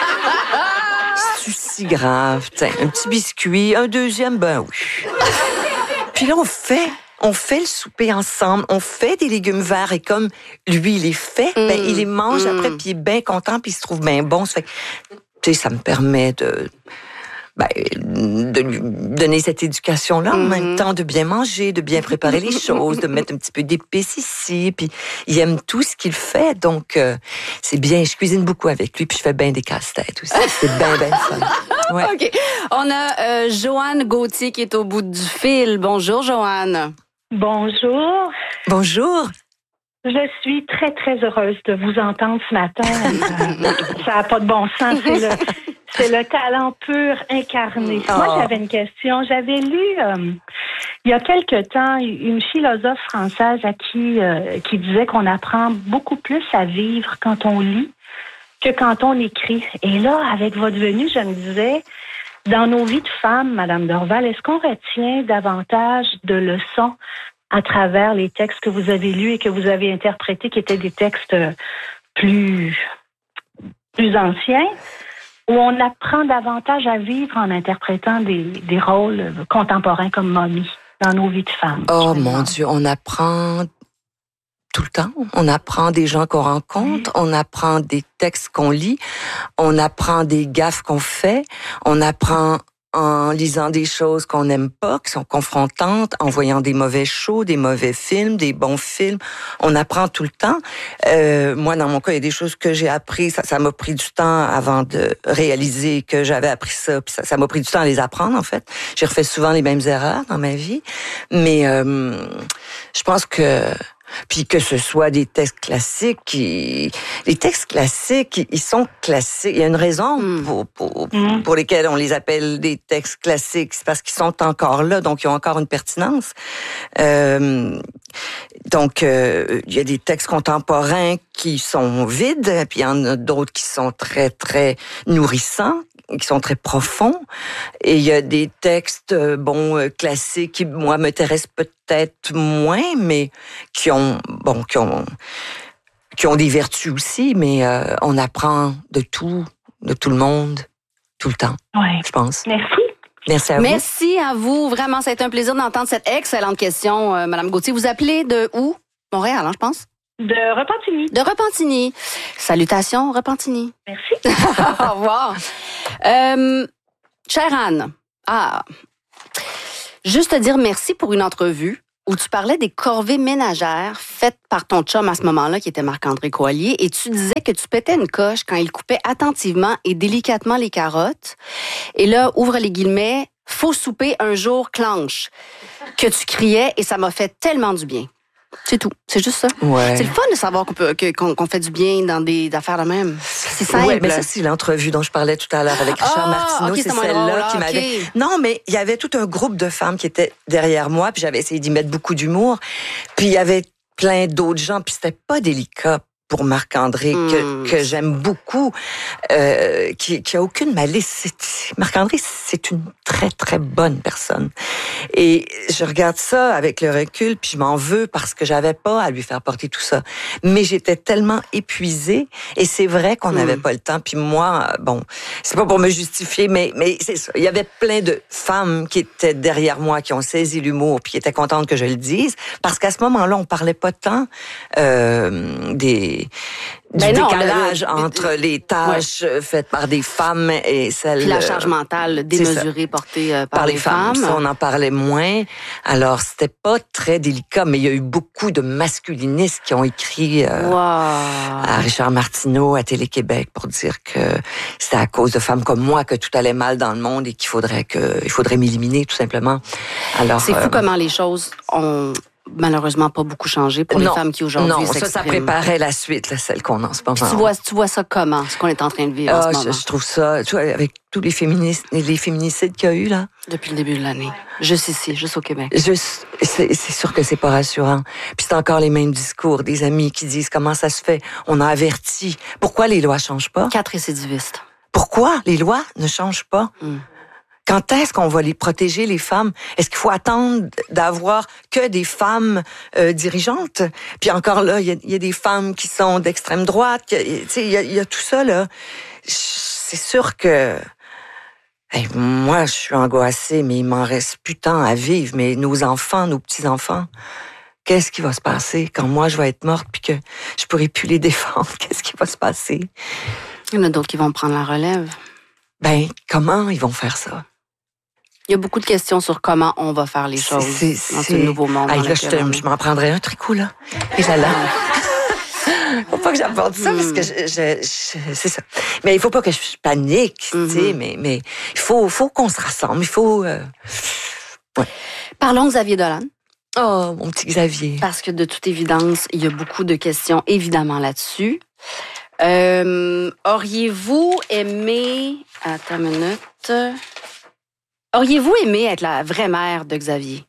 C'est si grave. Tiens, un petit biscuit, un deuxième, ben oui. Puis là, on fait, on fait le souper ensemble, on fait des légumes verts et comme lui, il les fait, Mm. ben, il les mange Mm. après, puis il est bien content, puis il se trouve bien bon. Ça fait que, tu sais, ça me permet de, ben, de lui donner cette éducation-là, en Mhm. même temps de bien manger, de bien préparer les choses, de mettre un petit peu d'épices ici, puis il aime tout ce qu'il fait, donc euh, c'est bien. Je cuisine beaucoup avec lui, puis je fais bien des casse-têtes aussi. C'est bien, bien fun. Ouais. OK. On a euh, Joanne Gauthier qui est au bout du fil. Bonjour, Joanne. Bonjour. Bonjour. Je suis très, très heureuse de vous entendre ce matin. Euh, ça n'a pas de bon sens. C'est le, c'est le talent pur incarné. Oh. Moi, j'avais une question. J'avais lu, euh, il y a quelque temps, une philosophe française à qui, euh, qui disait qu'on apprend beaucoup plus à vivre quand on lit que quand on écrit. Et là, avec votre venue, je me disais, dans nos vies de femmes, Madame Dorval, est-ce qu'on retient davantage de leçons à travers les textes que vous avez lus et que vous avez interprétés, qui étaient des textes plus, plus anciens, où on apprend davantage à vivre en interprétant des, des rôles contemporains comme Mommy dans nos vies de femmes? Oh Je me mon demande. Dieu, on apprend tout le temps. On apprend des gens qu'on rencontre, on apprend des textes qu'on lit, on apprend des gaffes qu'on fait, on apprend en lisant des choses qu'on n'aime pas, qui sont confrontantes, en voyant des mauvais shows, des mauvais films, des bons films. On apprend tout le temps. Euh, moi, dans mon cas, il y a des choses que j'ai appris. Ça, ça m'a pris du temps avant de réaliser que j'avais appris ça. Puis ça, ça m'a pris du temps à les apprendre, en fait. J'ai refait souvent les mêmes erreurs dans ma vie. Mais euh, je pense que... Puis que ce soit des textes classiques, qui... les textes classiques, ils sont classiques. Il y a une raison Mm. pour, pour, Mm. pour lesquelles on les appelle des textes classiques. C'est parce qu'ils sont encore là, donc ils ont encore une pertinence. Euh, donc, euh, il y a des textes contemporains qui sont vides, puis il y en a d'autres qui sont très, très nourrissants, qui sont très profonds. Et il y a des textes, euh, bon, euh, classiques qui, moi, m'intéressent peut-être moins, mais qui ont, bon, qui ont, qui ont des vertus aussi, mais euh, on apprend de tout, de tout le monde, tout le temps, Ouais. je pense. Merci. Merci à vous. Merci à vous. Vraiment, ça a été un plaisir d'entendre cette excellente question, euh, Madame Gauthier. Vous appelez de où? Montréal, hein, je pense? De Repentigny. De Repentigny. Salutations, Repentigny. Merci. Au revoir. Euh, chère Anne, ah, juste te dire merci pour une entrevue où tu parlais des corvées ménagères faites par ton chum à ce moment-là, qui était Marc-André Coallier, et tu disais que tu pétais une coche quand il coupait attentivement et délicatement les carottes. Et là, ouvre les guillemets, « Faut souper un jour, clenche », que tu criais, et ça m'a fait tellement du bien. C'est tout. C'est juste ça. Ouais. C'est le fun de savoir qu'on, peut, que- qu'on, qu'on fait du bien dans des affaires de même. C'est simple. Ouais, mais ça, c'est l'entrevue dont je parlais tout à l'heure avec Richard Ah, Martineau. ok, c'est c'est moins celle-là drôle, qui ok. m'avait... Non, mais il y avait tout un groupe de femmes qui étaient derrière moi, puis j'avais essayé d'y mettre beaucoup d'humour. Puis il y avait plein d'autres gens, puis c'était pas délicat pour Marc-André, que, Mm. que j'aime beaucoup, euh, qui, qui a aucune malice. C'est- Marc-André, c'est une très, très bonne personne. Et je regarde ça avec le recul, puis je m'en veux parce que j'avais pas à lui faire porter tout ça. Mais j'étais tellement épuisée, et c'est vrai qu'on n'avait Mm. pas le temps. Puis moi, bon, c'est pas pour me justifier, mais, mais c'est ça. Il y avait plein de femmes qui étaient derrière moi, qui ont saisi l'humour, puis qui étaient contentes que je le dise, parce qu'à ce moment-là, on parlait pas tant euh, des du Ben non, décalage le- le- entre les tâches euh, faites par des femmes et celles Puis la charge mentale démesurée portée euh, par, par les femmes. Ça, on en parlait moins. Alors, c'était pas très délicat, mais il y a eu beaucoup de masculinistes qui ont écrit euh, Wow. à Richard Martineau, à Télé-Québec, pour dire que c'était à cause de femmes comme moi que tout allait mal dans le monde et qu'il faudrait que, il faudrait m'éliminer, tout simplement. Alors, C'est fou euh, comment les choses ont malheureusement pas beaucoup changé pour les non, femmes qui aujourd'hui non, ça, ça s'expriment. préparait la suite, là, celle qu'on a en ce moment. Puis tu vois, tu vois ça comment, ce qu'on est en train de vivre en Ah, ce je, moment, je trouve ça, tu vois, avec tous les féministes, les féminicides qu'il y a eu, là. depuis le début de l'année. Juste ici, juste au Québec. Juste, c'est, c'est sûr que c'est pas rassurant. Puis c'est encore les mêmes discours, des amis qui disent comment ça se fait. On a averti. Pourquoi les lois changent pas? Quatre récidivistes. Pourquoi les lois ne changent pas? Mm. Quand est-ce qu'on va les protéger, les femmes? Est-ce qu'il faut attendre d'avoir que des femmes euh, dirigeantes? Puis encore là, il y a, il y a des femmes qui sont d'extrême droite. Tu sais, il y a, il y a tout ça, là. C'est sûr que... Hey, moi, je suis angoissée, mais il m'en reste plus tant à vivre. Mais nos enfants, nos petits-enfants, qu'est-ce qui va se passer quand moi, je vais être morte puis que je pourrai plus les défendre? Qu'est-ce qui va se passer? Il y en a d'autres qui vont prendre la relève. Ben, comment ils vont faire ça? Il y a beaucoup de questions sur comment on va faire les C'est- choses c'est- dans ce c'est- nouveau monde. Hey, dans là, je, lequel on te- est. je m'en prendrais un tricot, là. Et là, là. Faut pas que j'apporte ça, Hmm. parce que je, je- je- c'est ça. Mais il faut pas que je panique, tu sais, Mhm. mais, mais il faut, faut qu'on se rassemble. Il faut... euh, Parlons de Xavier Dolan, Oh, mon petit Xavier. parce que de toute évidence, il y a beaucoup de questions évidemment là-dessus. Euh, auriez-vous aimé... Attends une minute. Auriez-vous aimé être la vraie mère de Xavier?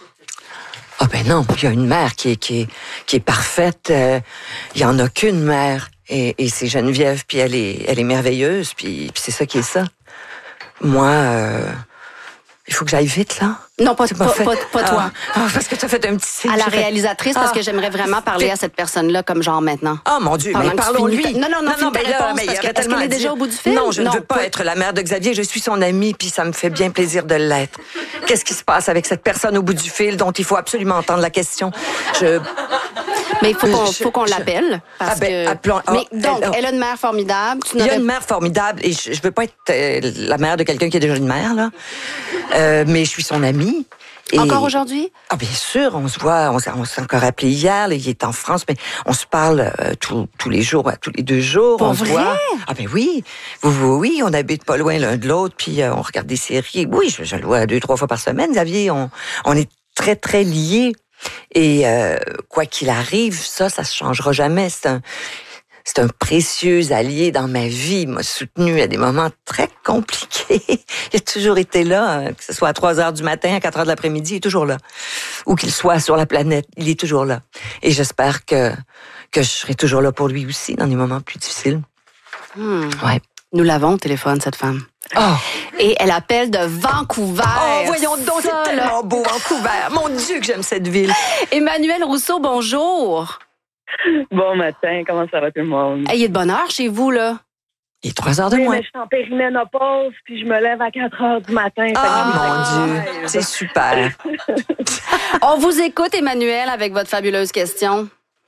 Ah ben non, il y a une mère qui est, qui est, qui est parfaite. euh, Il y en a qu'une mère. Et, et c'est Geneviève, puis elle est, elle est merveilleuse, puis, puis c'est ça qui est ça. Moi, euh, il faut que j'aille vite, là. Non, pas, C'est pas, fait. pas, pas toi. Ah, ah, parce que tu as fait un petit signe. À la j'ai fait- réalisatrice, parce Ah. que j'aimerais vraiment parler à cette personne-là comme genre maintenant. Oh mon Dieu, Pendant mais que tu parlons-lui. finis ta- Non, non, non, finis ta mais là, réponse, mais il y parce aurait que- est-ce tellement qu'elle est à déjà dire. au bout du fil? Non, je ne Non, veux pas pas- être la mère de Xavier, je suis son amie, puis ça me fait bien plaisir de l'être. Qu'est-ce qui se passe avec cette personne au bout du fil dont il faut absolument entendre la question? Je... Mais il faut qu'on, Je- faut qu'on je- l'appelle. Parce Ah ben, que... appelons- ah, Mais donc, elle- elle a une mère formidable. Tu Il y a n'aurais- une mère formidable, et je, je veux pas être euh, la mère de quelqu'un qui est déjà une mère, là. Euh, mais je suis son amie. Et- Encore aujourd'hui? Ah bien sûr, on se voit, on, s'est- on s'est encore appelé hier, là, il est en France, mais on se parle euh, tous- tous les jours, tous les deux jours. Pour on se vrai? voit. Ah ben oui, vous, vous, oui, on habite pas loin l'un de l'autre, puis euh, on regarde des séries. Oui, je, je le vois deux, trois fois par semaine, Xavier. On, on est très, très liés. Et euh, quoi qu'il arrive, ça, ça se changera jamais. C'est un, c'est un précieux allié dans ma vie. Il m'a soutenu à des moments très compliqués. Il a toujours été là, hein, que ce soit à trois heures du matin, à quatre heures de l'après-midi, il est toujours là. Où qu'il soit sur la planète, il est toujours là. Et j'espère que, que je serai toujours là pour lui aussi dans les moments plus difficiles. Hmm. Ouais. Nous l'avons au téléphone, cette femme. Oh, Et elle appelle de Vancouver. oh voyons donc, Ça, c'est là. tellement beau, Vancouver. Mon Dieu, que j'aime cette ville. Emmanuel Rousseau, bonjour. Bon matin, comment ça va tout le monde? Hey, il est de bonne heure chez vous, là. Il est trois heures de Oui, moins. mais je suis en périménopause, puis je me lève à quatre heures du matin. Ah, Fait que- mon Dieu, c'est super. On vous écoute, Emmanuel, avec votre fabuleuse question.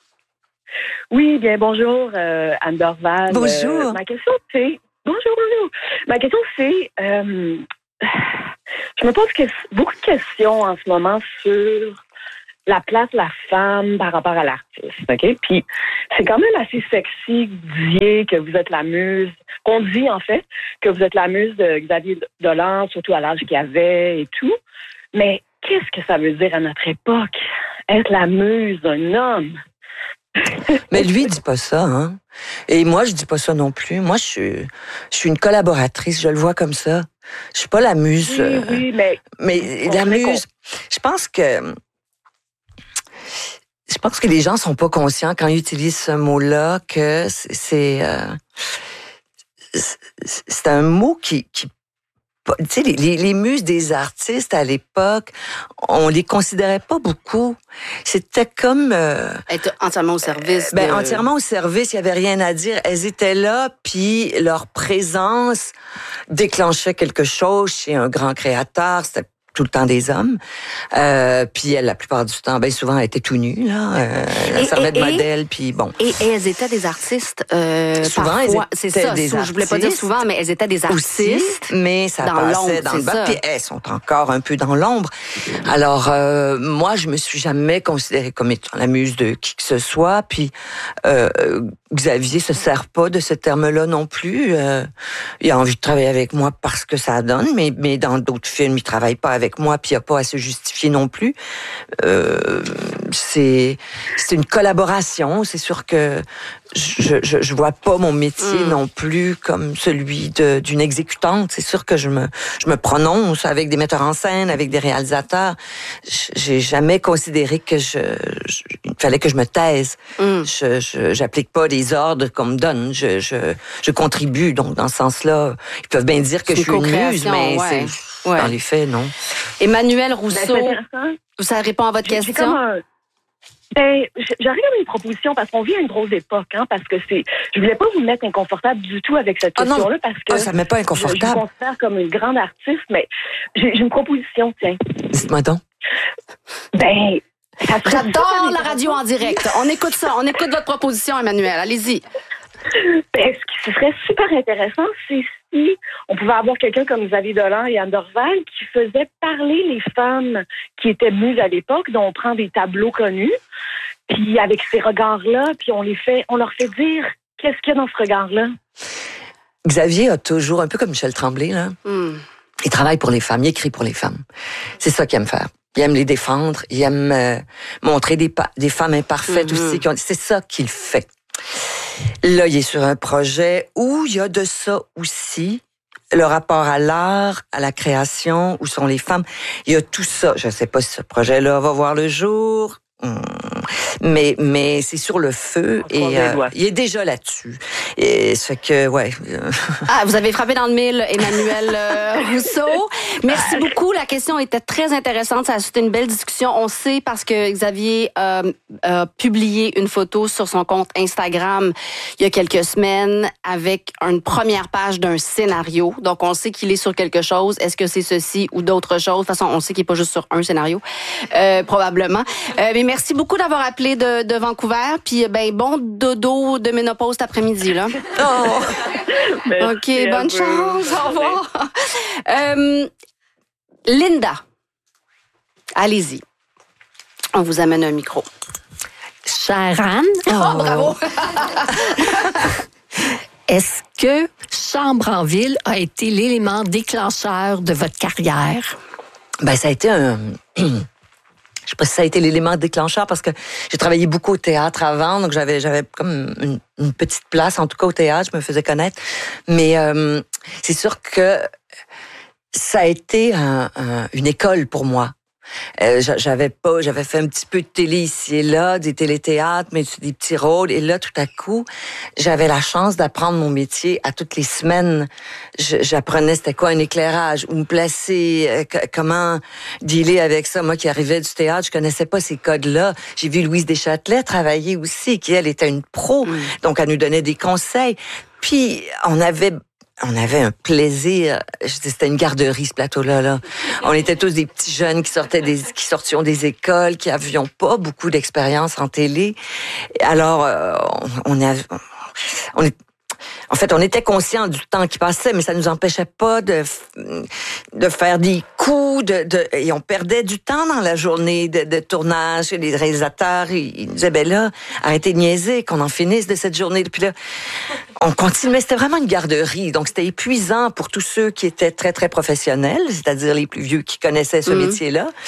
Oui, bien bonjour, euh, Anne Dorval. Bonjour. Euh, ma question, c'est... Bonjour, bonjour. Ma question, c'est... euh, je me pose que- beaucoup de questions en ce moment sur la place de la femme par rapport à l'artiste, OK? Puis c'est quand même assez sexy que vous disiez que vous êtes la muse, qu'on dit en fait que vous êtes la muse de Xavier Dolan, surtout à l'âge qu'il avait et tout. Mais qu'est-ce que ça veut dire à notre époque? être la muse d'un homme. Mais lui, il dit pas ça, hein. Et moi, je dis pas ça non plus. Moi, je suis, je suis une collaboratrice, je le vois comme ça. Je suis pas la muse. Oui, euh, oui, mais... Mais la muse, je pense que... Je pense que les gens sont pas conscients quand ils utilisent ce mot-là que c'est... C'est, euh, c'est un mot qui... qui tu sais, les, les, les muses des artistes à l'époque, on les considérait pas beaucoup. C'était comme... Euh, être entièrement au service. Ben, de... entièrement au service, il y avait rien à dire. Elles étaient là, puis leur présence déclenchait quelque chose chez un grand créateur. C'était tout le temps des hommes. Euh, puis elle, la plupart du temps, ben souvent, elle était tout nue, là. Euh, elle servait de modèle, puis bon. Et, et elles étaient des artistes, euh, souvent, parfois. Elles étaient c'est ça, des sous, je voulais pas dire souvent, mais elles étaient des artistes. Aussi, mais ça dans passait dans le bas, puis elles sont encore un peu dans l'ombre. Alors, euh, moi, je me suis jamais considérée comme étant la muse de qui que ce soit, puis euh, Xavier se sert pas de ce terme-là non plus. Euh, il a envie de travailler avec moi parce que ça donne, mais, mais dans d'autres films, il travaille pas avec moi, puis il n'y a pas à se justifier non plus. Euh, c'est, c'est une collaboration. C'est sûr que je, je, je vois pas mon métier mm. non plus comme celui de, d'une exécutante. C'est sûr que je me, je me prononce avec des metteurs en scène, avec des réalisateurs. J'ai jamais considéré que je, je il fallait que je me taise. Mm. Je, je, j'applique pas les ordres qu'on me donne. Je, je, je contribue. Donc, dans ce sens-là, ils peuvent bien dire que c'est je suis une muse, mais ouais. c'est... Ouais. Dans les faits, non. Emmanuelle Rousseau, ben, ça répond à votre j'ai, question? j'ai comme un... Ben, j'arrive à une proposition parce qu'on vit à une grosse époque, hein, parce que c'est. Je voulais pas vous mettre inconfortable du tout avec cette ah question-là, non. parce que. Ah, ça me met pas inconfortable. Je, je me considère comme une grande artiste, mais j'ai, j'ai une proposition, tiens. Dites-moi donc. Ben. J'adore la radio en direct. On écoute ça. On écoute votre proposition, Emmanuelle. Allez-y. Ben, ce qui serait super intéressant, c'est si on pouvait avoir quelqu'un comme Xavier Dolan et Anne Dorval qui faisait parler les femmes qui étaient muses à l'époque, dont on prend des tableaux connus, puis avec ces regards-là, puis on les fait, on leur fait dire qu'est-ce qu'il y a dans ce regard-là. Xavier a toujours, un peu comme Michel Tremblay, là, mm. il travaille pour les femmes, il écrit pour les femmes. C'est ça qu'il aime faire. Il aime les défendre, il aime euh, montrer des, pa- des femmes imparfaites mm-hmm. aussi. Qui ont, c'est ça qu'il fait. Là, il est sur un projet où il y a de ça aussi, le rapport à l'art, à la création, où sont les femmes. Il y a tout ça. Je ne sais pas si ce projet-là va voir le jour, mais mais c'est sur le feu et euh, il est déjà là-dessus. Et ce que ouais. Ah, vous avez frappé dans le mille, Emmanuelle euh, Rousseau. Merci beaucoup. La question était très intéressante. Ça a suscité une belle discussion. On sait parce que Xavier euh, a publié une photo sur son compte Instagram il y a quelques semaines avec une première page d'un scénario. Donc on sait qu'il est sur quelque chose. Est-ce que c'est ceci ou d'autres choses? De toute façon, on sait qu'il n'est pas juste sur un scénario, euh, probablement. Euh, mais merci beaucoup d'avoir appelé de, de Vancouver. Puis ben bon dodo de ménopause cet après-midi là. Oh. OK, bonne chance. Au revoir. Euh, Linda, allez-y. On vous amène un micro. Chère Anne. Oh, oh bravo. Est-ce que Chambre en ville a été l'élément déclencheur de votre carrière? Ben, ça a été un... Je sais pas si ça a été l'élément déclencheur parce que j'ai travaillé beaucoup au théâtre avant, donc j'avais j'avais comme une, une petite place, en tout cas au théâtre, je me faisais connaître. Mais euh, c'est sûr que ça a été un, un, une école pour moi. Euh, j'avais pas, j'avais fait un petit peu de télé ici et là, des téléthéâtres, mais des petits rôles. Et là, tout à coup, j'avais la chance d'apprendre mon métier à toutes les semaines. J'apprenais c'était quoi un éclairage, où me placer, euh, comment dealer avec ça. Moi qui arrivais du théâtre, je connaissais pas ces codes-là. J'ai vu Louise Deschâtelet travailler aussi, qui elle était une pro, mmh. donc elle nous donnait des conseils. Puis on avait On avait un plaisir. C'était une garderie, ce plateau-là. Là. On était tous des petits jeunes qui sortaient des, qui sortions des écoles, qui avions pas beaucoup d'expérience en télé. Alors, euh, on, on, a, on est, en fait, on était conscients du temps qui passait, mais ça nous empêchait pas de, de faire des coups, de, de, et on perdait du temps dans la journée de, de tournage. Et les réalisateurs, ils, ils disaient, ben là, arrêtez de niaiser, qu'on en finisse de cette journée. Puis là, on continuait. C'était vraiment une garderie, donc c'était épuisant pour tous ceux qui étaient très, très professionnels, c'est-à-dire les plus vieux qui connaissaient ce mmh. métier-là.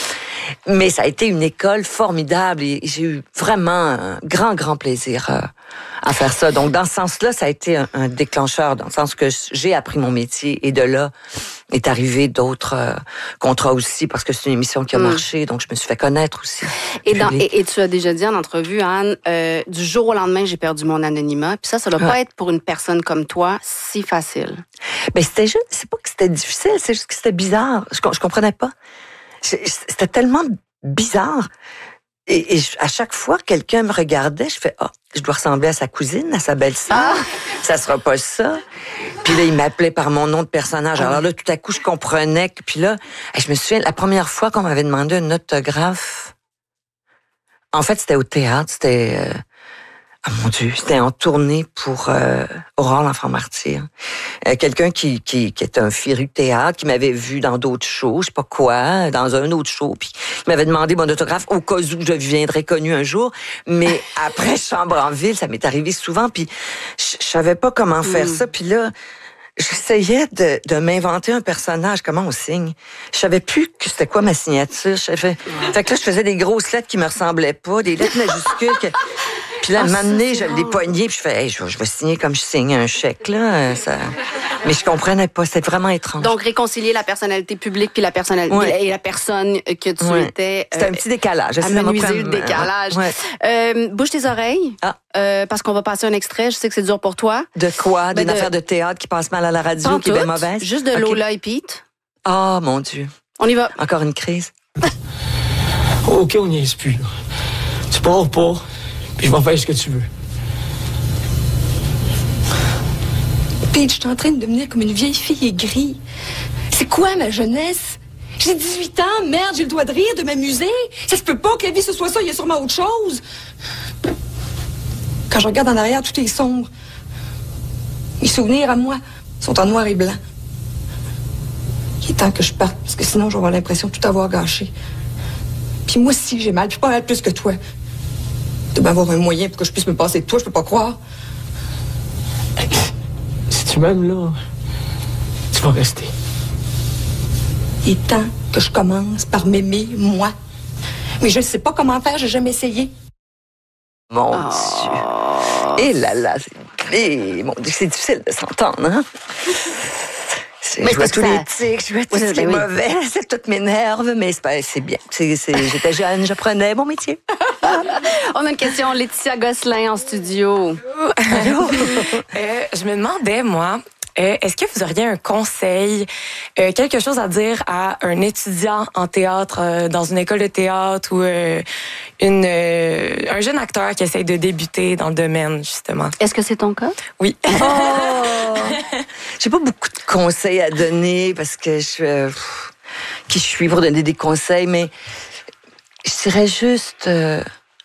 Mais ça a été une école formidable et j'ai eu vraiment un grand, grand plaisir euh, à faire ça. Donc, dans ce sens-là, ça a été un, un déclencheur, dans le sens que j'ai appris mon métier et de là est arrivé d'autres euh, contrats aussi parce que c'est une émission qui a mm. marché, donc je me suis fait connaître aussi. Et, dans, et, et tu as déjà dit en entrevue, Anne, euh, du jour au lendemain, j'ai perdu mon anonymat. Puis ça, ça doit ouais. pas être pour une personne comme toi si facile. Ben c'était juste, c'est pas que c'était difficile, c'est juste que c'était bizarre. Je, je comprenais pas. C'était tellement bizarre. Et, et à chaque fois, quelqu'un me regardait, je fais « Ah, oh, je dois ressembler à sa cousine, à sa belle-sœur. Ah. Ça sera pas ça. » Puis là, il m'appelait par mon nom de personnage. Alors là, tout à coup, je comprenais. Que, puis là, je me souviens, la première fois qu'on m'avait demandé un autographe, en fait, c'était au théâtre. C'était... Euh, oh mon Dieu, c'était en tournée pour euh, Aurore l'enfant martyr. Euh, quelqu'un qui, qui, qui est un féru de théâtre, qui m'avait vu dans d'autres shows, je sais pas quoi, dans un autre show, puis il m'avait demandé mon autographe au cas où je deviendrais connue un jour. Mais après Chambre en ville, ça m'est arrivé souvent, puis je, je savais pas comment faire mm. ça. Puis là, j'essayais de, de m'inventer un personnage, comment on signe. Je savais plus que c'était quoi ma signature. Je savais... ouais. Fait que là, je faisais des grosses lettres qui me ressemblaient pas, des lettres majuscules que... Puis là, à un moment donné, je l'ai pogné, puis je fais, hey, je, je vais signer comme je signe un chèque, là. Ça... Mais je comprenais pas, c'était vraiment étrange. Donc, réconcilier la personnalité publique puis la personnalité ouais. et la personne que tu ouais. étais. C'était euh, un petit décalage. Amenuiser le décalage. Ouais. Euh, bouge tes oreilles, ah. euh, parce qu'on va passer un extrait. Je sais que c'est dur pour toi. De quoi? Ben D'une de... affaire de théâtre qui passe mal à la radio, Sans qui tout, est bien mauvaise? Juste de okay. Lola et Pete. Ah, oh, mon Dieu. On y va. Encore une crise. OK, on n'y est plus. Tu pars pas, puis je vais faire ce que tu veux. Pete, je suis en train de devenir comme une vieille fille aigrie. C'est quoi ma jeunesse? J'ai dix-huit ans, merde, j'ai le droit de rire, de m'amuser. Ça se peut pas que la vie ce soit ça, il y a sûrement autre chose. Quand je regarde en arrière, tout est sombre. Mes souvenirs à moi sont en noir et blanc. Il est temps que je parte, parce que sinon, je vais avoir l'impression de tout avoir gâché. Puis moi aussi, j'ai mal, puis pas mal plus que toi. De m'avoir un moyen pour que je puisse me passer de toi, je peux pas croire. Si tu m'aimes, là, tu vas rester. Il est temps que je commence par m'aimer, moi. Mais je ne sais pas comment faire, j'ai jamais essayé. Mon oh. Dieu. Et là là, c'est, mon Dieu, c'est difficile de s'entendre, hein? Je vois tous ça... les tics, je vois tout ce qui est mauvais, c'est tout m'énerve, mais c'est, pas, c'est bien. C'est, c'est, j'étais jeune, j'apprenais mon métier. On a une question, Laetitia Gosselin en studio. Allô? euh, je me demandais, moi, euh, est-ce que vous auriez un conseil, euh, quelque chose à dire à un étudiant en théâtre, euh, dans une école de théâtre ou euh, une, euh, un jeune acteur qui essaye de débuter dans le domaine, justement? Est-ce que c'est ton cas? Oui. Oh! J'ai pas beaucoup de conseils à donner parce que je euh, qui je suis pour donner des conseils, mais je dirais juste... Euh,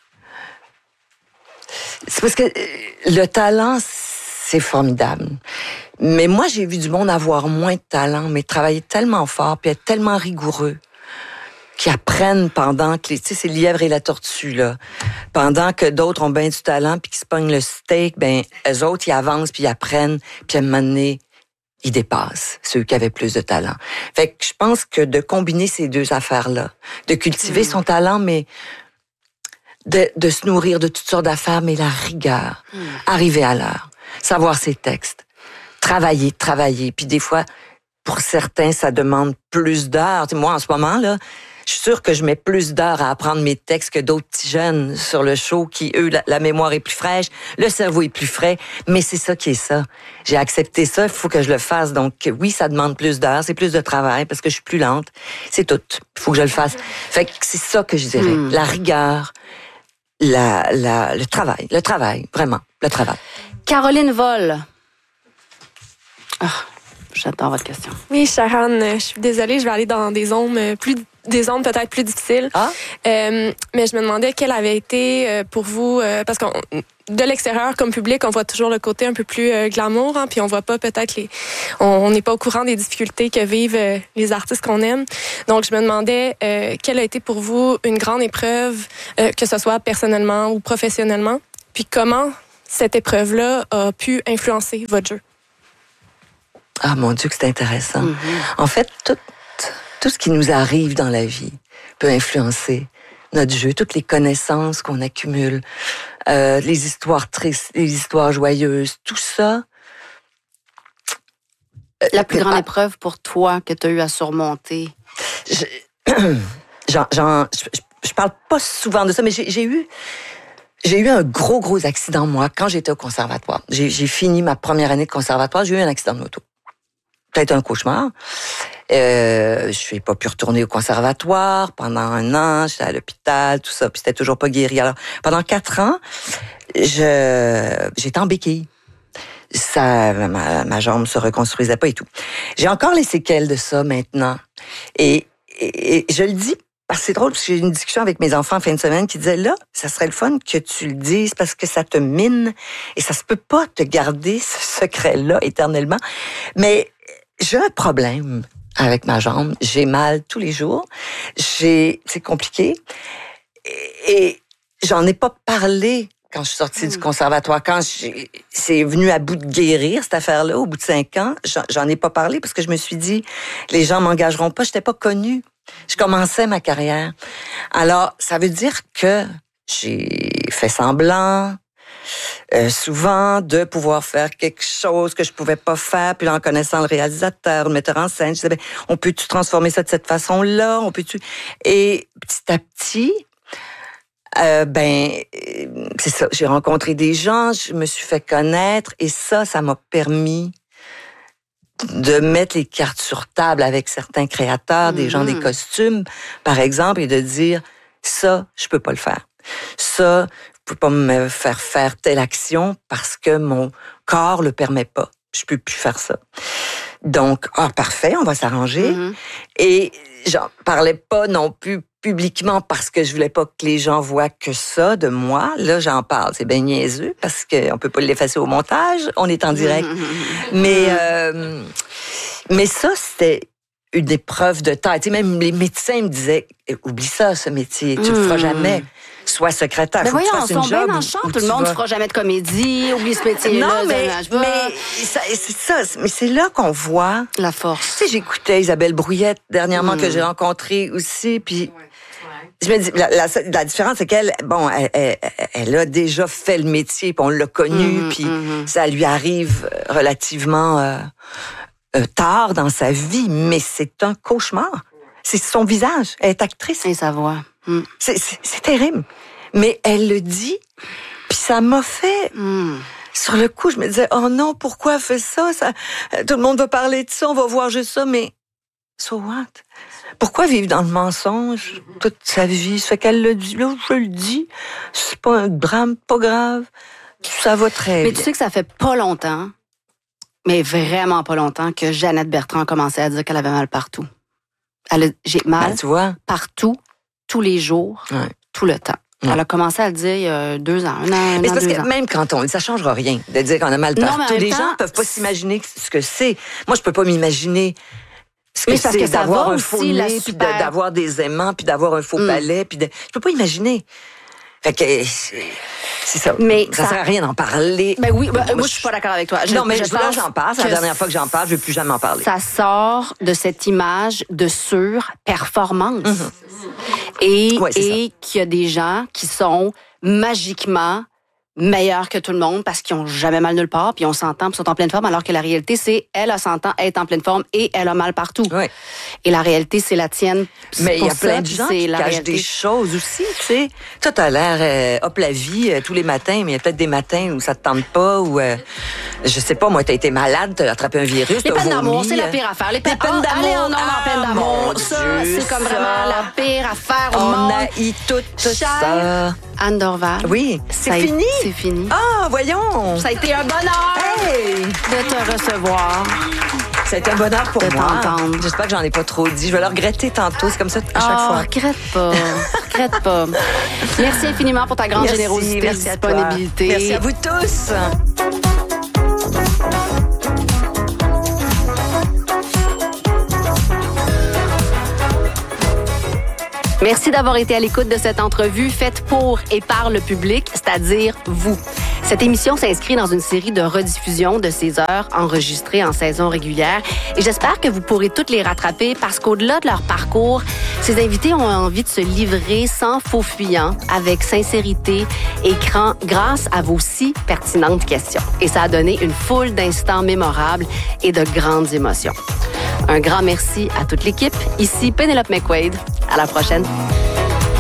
c'est parce que le talent, c'est formidable. Mais moi, j'ai vu du monde avoir moins de talent, mais travailler tellement fort, puis être tellement rigoureux, qui apprennent pendant que... Tu sais, c'est le lièvre et la tortue, là. Pendant que d'autres ont bien du talent, puis qui se pognent le steak, ben eux autres, ils avancent, puis ils apprennent, puis à un moment donné, ils dépassent ceux qui avaient plus de talent. Fait que je pense que de combiner ces deux affaires-là, de cultiver mmh. son talent, mais... De, de se nourrir de toutes sortes d'affaires, mais la rigueur, mmh. arriver à l'heure, savoir ses textes, travailler, travailler. Puis des fois, pour certains, ça demande plus d'heures. T'sais, moi, en ce moment, là, je suis sûre que je mets plus d'heures à apprendre mes textes que d'autres petits jeunes sur le show qui, eux, la, la mémoire est plus fraîche, le cerveau est plus frais, mais c'est ça qui est ça. J'ai accepté ça, il faut que je le fasse. Donc oui, ça demande plus d'heures, c'est plus de travail parce que je suis plus lente. C'est tout. Il faut que je le fasse. Fait que c'est ça que je dirais. Mmh. La rigueur, La, la, le travail, le travail, vraiment, le travail. Caroline Vol. Oh, j'adore votre question. Oui, Sharon, je suis désolée, je vais aller dans des zones plus, des zones peut-être plus difficiles. Ah? Euh, mais je me demandais quelle avait été pour vous, euh, parce qu'on de l'extérieur comme public, on voit toujours le côté un peu plus euh, glamour, hein, puis on voit pas peut-être les, on n'est pas au courant des difficultés que vivent euh, les artistes qu'on aime. Donc je me demandais euh, quelle a été pour vous une grande épreuve, euh, que ce soit personnellement ou professionnellement, puis comment cette épreuve-là a pu influencer votre jeu. Ah mon Dieu que c'est intéressant. Mm-hmm. En fait, tout, tout ce qui nous arrive dans la vie peut influencer notre jeu, toutes les connaissances qu'on accumule, euh, les histoires tristes, les histoires joyeuses, tout ça. La plus grande épreuve pour toi que tu as eu à surmonter? Je, j'en, j'en, je, je parle pas souvent de ça, mais j'ai, j'ai eu... J'ai eu un gros, gros accident, moi, quand j'étais au conservatoire. J'ai, j'ai fini ma première année de conservatoire, j'ai eu un accident de moto. Peut-être un cauchemar. Euh, je n'ai pas pu retourner au conservatoire pendant un an, j'étais à l'hôpital, tout ça, puis c'était toujours pas guéri. Alors, pendant quatre ans, je, j'étais en béquille. Ça, ma, ma jambe se reconstruisait pas et tout. J'ai encore les séquelles de ça maintenant. Et, et, et je le dis parce que c'est drôle, parce que j'ai eu une discussion avec mes enfants en fin de semaine qui disaient, là, ça serait le fun que tu le dises parce que ça te mine et ça se peut pas te garder ce secret-là éternellement. Mais j'ai un problème avec ma jambe. J'ai mal tous les jours. J'ai, c'est compliqué. Et, et j'en ai pas parlé quand je suis sortie mmh. du conservatoire. Quand j'ai, c'est venu à bout de guérir, cette affaire-là, au bout de cinq ans, j'en, j'en ai pas parlé parce que je me suis dit, les gens m'engageront pas. J'étais pas connue. Je commençais ma carrière. Alors, ça veut dire que j'ai fait semblant, euh, souvent, de pouvoir faire quelque chose que je pouvais pas faire. Puis là, en connaissant le réalisateur, le metteur en scène, je disais, ben, on peut-tu transformer ça de cette façon-là? On peut-tu... Et petit à petit, euh, ben, c'est ça. J'ai rencontré des gens, je me suis fait connaître. Et ça, ça m'a permis de mettre les cartes sur table avec certains créateurs, des mmh. gens des costumes, par exemple, et de dire, ça, je peux pas le faire. Ça, je peux pas me faire faire telle action parce que mon corps le permet pas. Je peux plus faire ça. Donc, ah, parfait, on va s'arranger. Mmh. Et j'en parlais pas non plus publiquement parce que je voulais pas que les gens voient que ça de moi. Là, j'en parle. C'est bien niaiseux parce qu'on peut pas l'effacer au montage. On est en direct. mais, euh, mais ça, c'était une épreuve de taille. Tu sais, même les médecins me disaient, oublie ça, ce métier. Tu le feras jamais. Sois secrétaire. Mais faut voyons, que tu fasses on une sont bien job dans le où- champ. où Tout le tu monde ne vas. fera jamais de comédie. Oublie ce métier-là. Non, mais, je vais- mais ça, c'est ça. Mais c'est là qu'on voit la force. Tu sais, j'écoutais Isabelle Brouillette dernièrement Mm. que j'ai rencontrée aussi, puis je me dis, la, la, la différence, c'est qu'elle, bon, elle, elle, elle a déjà fait le métier, puis on l'a connue, Mhm, puis mhm. ça lui arrive relativement euh, euh, tard dans sa vie, mais c'est un cauchemar. C'est son visage. Elle est actrice. Et sa voix. Mm. C'est, c'est, c'est terrible. Mais elle le dit, puis ça m'a fait... Mm. Sur le coup, je me disais, oh non, pourquoi elle fait ça? ça? Tout le monde va parler de ça, on va voir juste ça, mais so what? Pourquoi vivre dans le mensonge toute sa vie? Ça fait qu'elle le dit, là, je le dis. C'est pas un drame, pas grave. Ça va très Mais bien. tu sais que ça fait pas longtemps, mais vraiment pas longtemps, que Jeannette Bertrand a commencé à dire qu'elle avait mal partout. Elle a, j'ai mal Ben, tu vois? partout, tous les jours, Ouais. tout le temps. Ouais. Elle a commencé à le dire il y a deux ans, un an, un Mais c'est an, parce deux que ans. même quand on le dit, ça changera rien de dire qu'on a mal Non, partout. mais en même Les temps, gens peuvent pas s'imaginer ce que c'est. Moi, je peux pas m'imaginer ce que Mais c'est parce c'est que ça d'avoir va un aussi, faux la nez, puis super- de- d'avoir des aimants, puis d'avoir un faux Mm. palais, puis de... je peux pas imaginer. Fait que c'est c'est ça. Mais ça, ça- sert à rien d'en parler. Ben oui, ben, moi, je suis pas d'accord avec toi. Je- non, mais je je, là, pense j'en parle. C'est la que dernière fois que j'en parle. Je ne veux plus jamais en parler. Ça sort de cette image de surperformance. Mhm. Et, Ouais, c'est et qu'il y a des gens qui sont magiquement meilleurs que tout le monde parce qu'ils ont jamais mal nulle part, puis on s'entend, puis sont en pleine forme, alors que la réalité, c'est elle, elle s'entend, elle est en pleine forme et elle a mal partout. Ouais. Et la réalité, c'est la tienne. Mais il y a Pour plein ça, de puis gens c'est qui la cachent réalité. des choses aussi, tu sais. Toi, t'as l'air euh, hop la vie euh, tous les matins, mais il y a peut-être des matins où ça te tente pas, ou euh, je sais pas, moi, t'as été malade, t'as attrapé un virus, Les t'as peines vomi. d'amour, c'est la euh, pire affaire. Les peines, peines Ah, d'amour. allez en ondes en peine Ah, d'amour. mon Ça, Dieu, c'est comme ça. vraiment la pire affaire au On monde. a eu tout Chère ça. Anne Dorval. Oui, ça c'est a- fini. C'est fini. Ah, voyons. Ça a été un bonheur Hey! de te recevoir. Ça a été un bonheur pour De moi. t'entendre. J'espère que j'en ai pas trop dit. Je vais le regretter tantôt. C'est comme ça à chaque Ah, fois. regrette pas. regrette pas. Merci infiniment pour ta grande Merci, générosité merci et à toi. disponibilité. Merci à vous tous. Merci d'avoir été à l'écoute de cette entrevue faite pour et par le public, c'est-à-dire vous. Cette émission s'inscrit dans une série de rediffusions de ces heures enregistrées en saison régulière et j'espère que vous pourrez toutes les rattraper parce qu'au-delà de leur parcours, ces invités ont envie de se livrer sans faux fuyant, avec sincérité et cran, grâce à vos si pertinentes questions. Et ça a donné une foule d'instants mémorables et de grandes émotions. Un grand merci à toute l'équipe. Ici Pénélope McQuaid. À la prochaine.